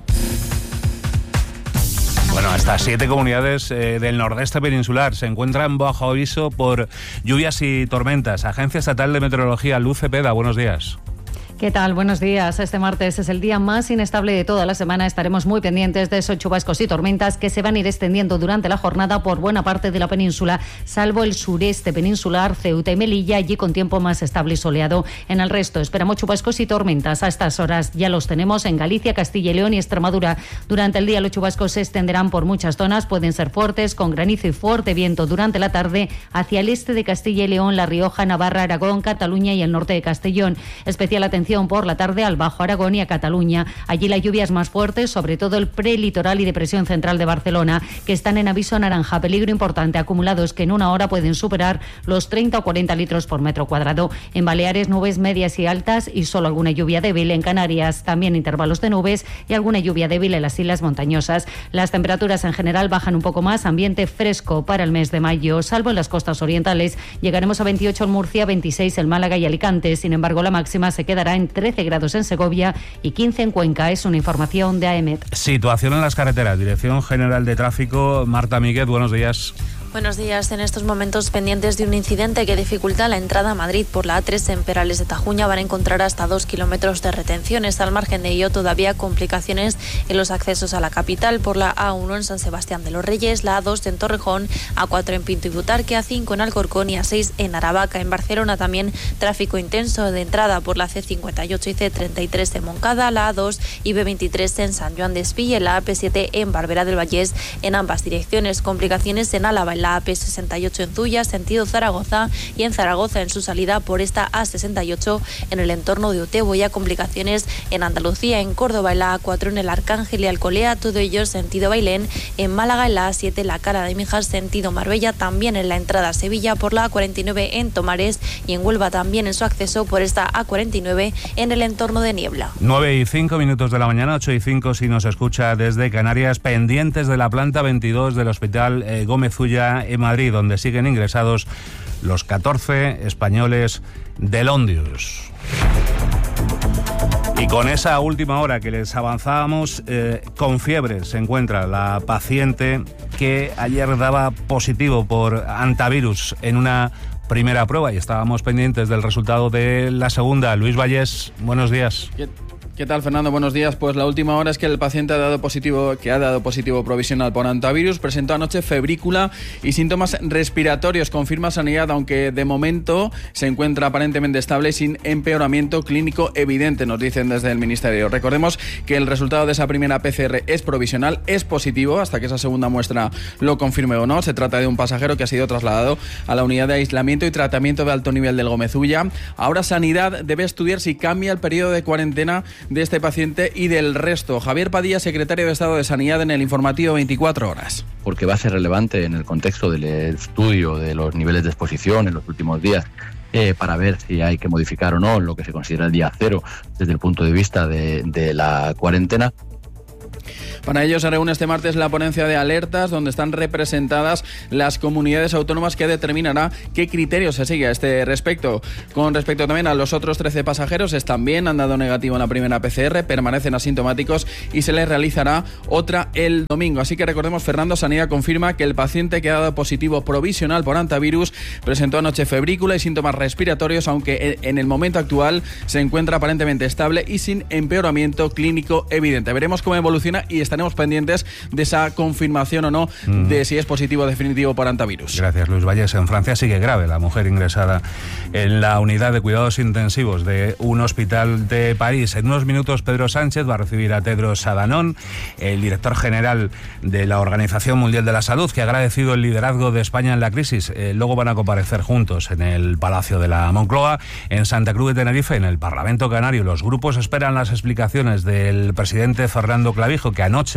Speaker 14: Bueno, hasta 7 comunidades del nordeste peninsular se encuentran bajo aviso por lluvias y tormentas. Agencia Estatal de Meteorología, Luz Cepeda, buenos días.
Speaker 16: ¿Qué tal? Buenos días. Este martes es el día más inestable de toda la semana. Estaremos muy pendientes de esos chubascos y tormentas que se van a ir extendiendo durante la jornada por buena parte de la península, salvo el sureste peninsular, Ceuta y Melilla, allí con tiempo más estable y soleado. En el resto esperamos chubascos y tormentas. A estas horas ya los tenemos en Galicia, Castilla y León y Extremadura. Durante el día los chubascos se extenderán por muchas zonas, pueden ser fuertes, con granizo y fuerte viento durante la tarde hacia el este de Castilla y León, La Rioja, Navarra, Aragón, Cataluña y el norte de Castellón. Especial atención por la tarde al Bajo Aragón y a Cataluña. Allí la lluvia es más fuerte, sobre todo el prelitoral y depresión central de Barcelona, que están en aviso naranja, peligro importante, acumulados que en una hora pueden superar los 30 o 40 litros por metro cuadrado. En Baleares, nubes medias y altas y solo alguna lluvia débil. En Canarias, también intervalos de nubes y alguna lluvia débil en las islas montañosas. Las temperaturas en general bajan un poco más, ambiente fresco para el mes de mayo, salvo en las costas orientales. Llegaremos a 28 en Murcia, 26 en Málaga y Alicante. Sin embargo, la máxima se quedará en 13 grados en Segovia y 15 en Cuenca. Es una información de AEMET.
Speaker 14: Situación en las carreteras. Dirección General de Tráfico, Marta Míguez, buenos días.
Speaker 17: Buenos días. En estos momentos pendientes de un incidente que dificulta la entrada a Madrid por la A3 en Perales de Tajuña, van a encontrar hasta 2 kilómetros de retenciones. Al margen de ello, todavía complicaciones en los accesos a la capital por la A1 en San Sebastián de los Reyes, la A2 en Torrejón, A4 en Pinto y Butarque, A5 en Alcorcón y A6 en Aravaca. En Barcelona también tráfico intenso de entrada por la C58 y C33 en Moncada, la A2 y B23 en San Joan de Espí y la AP7 en Barberá del Vallés en ambas direcciones. Complicaciones en Álava, en la AP68 en Zuya, sentido Zaragoza, y en Zaragoza en su salida por esta A68 en el entorno de Otebo. Ya complicaciones en Andalucía, en Córdoba, en la A4 en el Arcángel y Alcolea, todo ello sentido Bailén. En Málaga, en la A7 la Cala de Mijas, sentido Marbella, también en la entrada a Sevilla por la A49 en Tomares, y en Huelva también en su acceso por esta A49 en el entorno de Niebla.
Speaker 14: 9:05 de la mañana, 8:05 si nos escucha desde Canarias, pendientes de la planta 22 del Hospital Gómez Ulla está en Madrid, donde siguen ingresados los 14 españoles del Ondius. Y con esa última hora que les avanzábamos, con fiebre se encuentra la paciente que ayer daba positivo por hantavirus en una primera prueba y estábamos pendientes del resultado de la segunda. Luis Vallés, buenos días.
Speaker 3: ¿Qué tal, Fernando? Buenos días. Pues la última hora es que el paciente ha dado positivo provisional por hantavirus, presentó anoche febrícula y síntomas respiratorios. Confirma Sanidad, aunque de momento se encuentra aparentemente estable y sin empeoramiento clínico evidente, nos dicen desde el Ministerio. Recordemos que el resultado de esa primera PCR es provisional, es positivo, hasta que esa segunda muestra lo confirme o no. Se trata de un pasajero que ha sido trasladado a la unidad de aislamiento y tratamiento de alto nivel del Gómez Ulla. Ahora Sanidad debe estudiar si cambia el periodo de cuarentena de este paciente y del resto. Javier Padilla, secretario de Estado de Sanidad, en el informativo 24 horas.
Speaker 5: Porque va a ser relevante en el contexto del estudio de los niveles de exposición en los últimos días, para ver si hay que modificar o no lo que se considera el día cero desde el punto de vista de la cuarentena.
Speaker 3: Para ello se reúne este martes la ponencia de alertas, donde están representadas las comunidades autónomas, que determinará qué criterios se sigue a este respecto. Con respecto también a los otros 13 pasajeros, están bien, han dado negativo en la primera PCR, permanecen asintomáticos y se les realizará otra el domingo. Así que recordemos, Fernando, Sanidad confirma que el paciente que ha dado positivo provisional por hantavirus presentó anoche febrícula y síntomas respiratorios, aunque en el momento actual se encuentra aparentemente estable y sin empeoramiento clínico evidente. Veremos cómo evoluciona y estaremos pendientes de esa confirmación o no de si es positivo definitivo por hantavirus.
Speaker 14: Gracias, Luis Vallés. En Francia sigue grave la mujer ingresada en la unidad de cuidados intensivos de un hospital de París. En unos minutos Pedro Sánchez va a recibir a Tedros Adhanom, el director general de la Organización Mundial de la Salud, que ha agradecido el liderazgo de España en la crisis. Luego van a comparecer juntos en el Palacio de la Moncloa, en Santa Cruz de Tenerife, en el Parlamento Canario. Los grupos esperan las explicaciones del presidente Fernando Clavijo, que anoche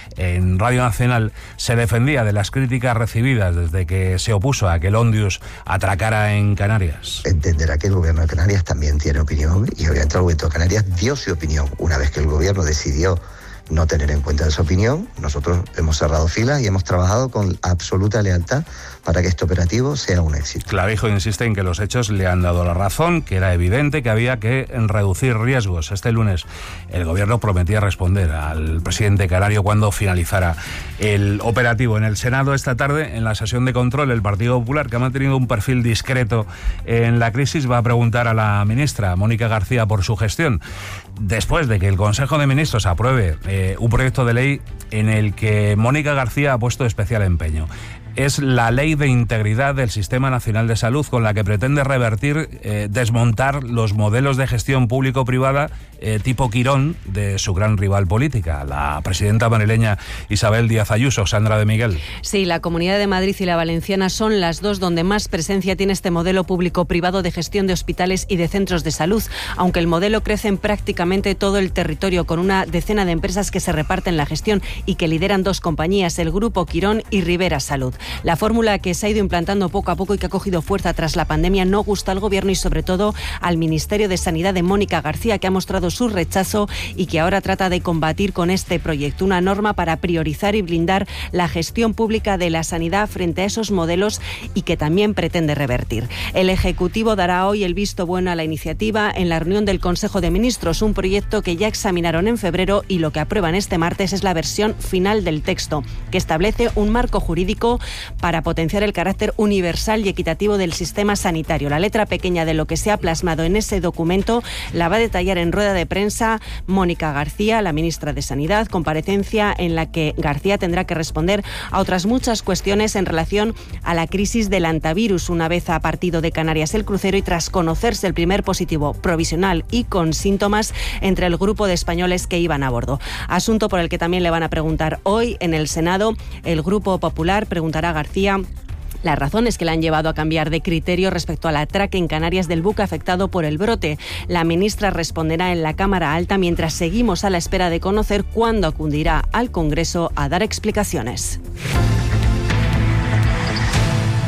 Speaker 14: en Radio Nacional se defendía de las críticas recibidas desde que se opuso a que el Ondius atracara en Canarias.
Speaker 18: Entenderá que el gobierno de Canarias también tiene opinión y obviamente el gobierno de Canarias dio su opinión. Una vez que el gobierno decidió no tener en cuenta esa opinión, nosotros hemos cerrado filas y hemos trabajado con absoluta lealtad para que este operativo sea un éxito.
Speaker 14: Clavijo insiste en que los hechos le han dado la razón, que era evidente que había que reducir riesgos. Este lunes el gobierno prometía responder al presidente canario cuando finalizara el operativo. En el Senado esta tarde, en la sesión de control, el Partido Popular, que ha mantenido un perfil discreto en la crisis, va a preguntar a la ministra Mónica García por su gestión, después de que el Consejo de Ministros apruebe un proyecto de ley en el que Mónica García ha puesto especial empeño. Es la Ley de Integridad del Sistema Nacional de Salud, con la que pretende revertir, desmontar los modelos de gestión público-privada tipo Quirón de su gran rival política, la presidenta madrileña Isabel Díaz Ayuso. Sandra de Miguel.
Speaker 19: Sí, la Comunidad de Madrid y la Valenciana son las dos donde más presencia tiene este modelo público-privado de gestión de hospitales y de centros de salud, aunque el modelo crece en prácticamente todo el territorio, con una decena de empresas que se reparten la gestión y que lideran dos compañías, el Grupo Quirón y Rivera Salud. La fórmula que se ha ido implantando poco a poco y que ha cogido fuerza tras la pandemia no gusta al Gobierno y sobre todo al Ministerio de Sanidad de Mónica García, que ha mostrado su rechazo y que ahora trata de combatir con este proyecto, una norma para priorizar y blindar la gestión pública de la sanidad frente a esos modelos y que también pretende revertir. El Ejecutivo dará hoy el visto bueno a la iniciativa en la reunión del Consejo de Ministros, un proyecto que ya examinaron en febrero y lo que aprueban este martes es la versión final del texto, que establece un marco jurídico para potenciar el carácter universal y equitativo del sistema sanitario. La letra pequeña de lo que se ha plasmado en ese documento la va a detallar en rueda de prensa Mónica García, la ministra de Sanidad, comparecencia en la que García tendrá que responder a otras muchas cuestiones en relación a la crisis del hantavirus, una vez ha partido de Canarias el crucero y tras conocerse el primer positivo provisional y con síntomas entre el grupo de españoles que iban a bordo. Asunto por el que también le van a preguntar hoy en el Senado. El Grupo Popular preguntará a García las razones que le han llevado a cambiar de criterio respecto al atraque en Canarias del buque afectado por el brote. La ministra responderá en la Cámara Alta mientras seguimos a la espera de conocer cuándo acudirá al Congreso a dar explicaciones.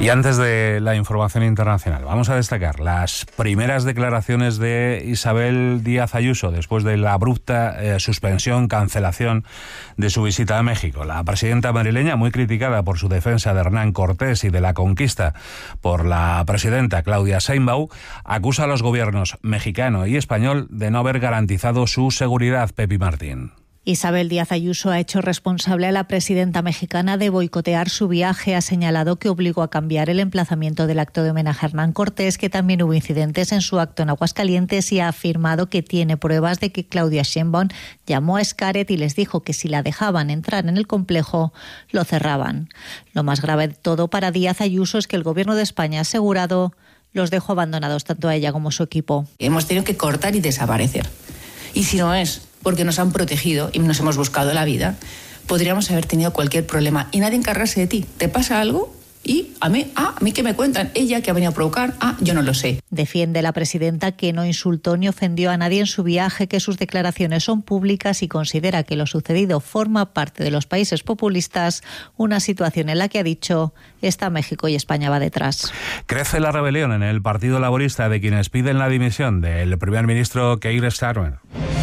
Speaker 14: Y antes de la información internacional, vamos a destacar las primeras declaraciones de Isabel Díaz Ayuso después de la abrupta suspensión, cancelación de su visita a México. La presidenta madrileña, muy criticada por su defensa de Hernán Cortés y de la conquista por la presidenta Claudia Sheinbaum, acusa a los gobiernos mexicano y español de no haber garantizado su seguridad. Pepi Martín.
Speaker 2: Isabel Díaz Ayuso ha hecho responsable a la presidenta mexicana de boicotear su viaje. Ha señalado que obligó a cambiar el emplazamiento del acto de homenaje a Hernán Cortés, que también hubo incidentes en su acto en Aguascalientes, y ha afirmado que tiene pruebas de que Claudia Sheinbaum llamó a Xcaret y les dijo que si la dejaban entrar en el complejo, lo cerraban. Lo más grave de todo para Díaz Ayuso es que el Gobierno de España ha asegurado los dejó abandonados tanto a ella como a su equipo.
Speaker 4: Hemos tenido que cortar y desaparecer. Y si no es porque nos han protegido y nos hemos buscado la vida, podríamos haber tenido cualquier problema y nadie encargarse de ti. ¿Te pasa algo? Y a mí que me cuentan, ella que ha venido a provocar, yo no lo sé.
Speaker 2: Defiende la presidenta que no insultó ni ofendió a nadie en su viaje, que sus declaraciones son públicas y considera que lo sucedido forma parte de los países populistas, una situación en la que ha dicho está México y España va detrás.
Speaker 14: Crece la rebelión en el Partido Laborista de quienes piden la dimisión del primer ministro Keir Starmer.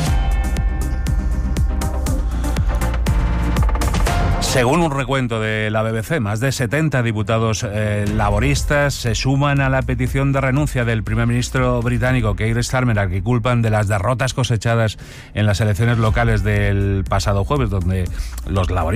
Speaker 14: Según un recuento de la BBC, más de 70 diputados laboristas se suman a la petición de renuncia del primer ministro británico Keir Starmer, al que culpan de las derrotas cosechadas en las elecciones locales del pasado jueves, donde los laboristas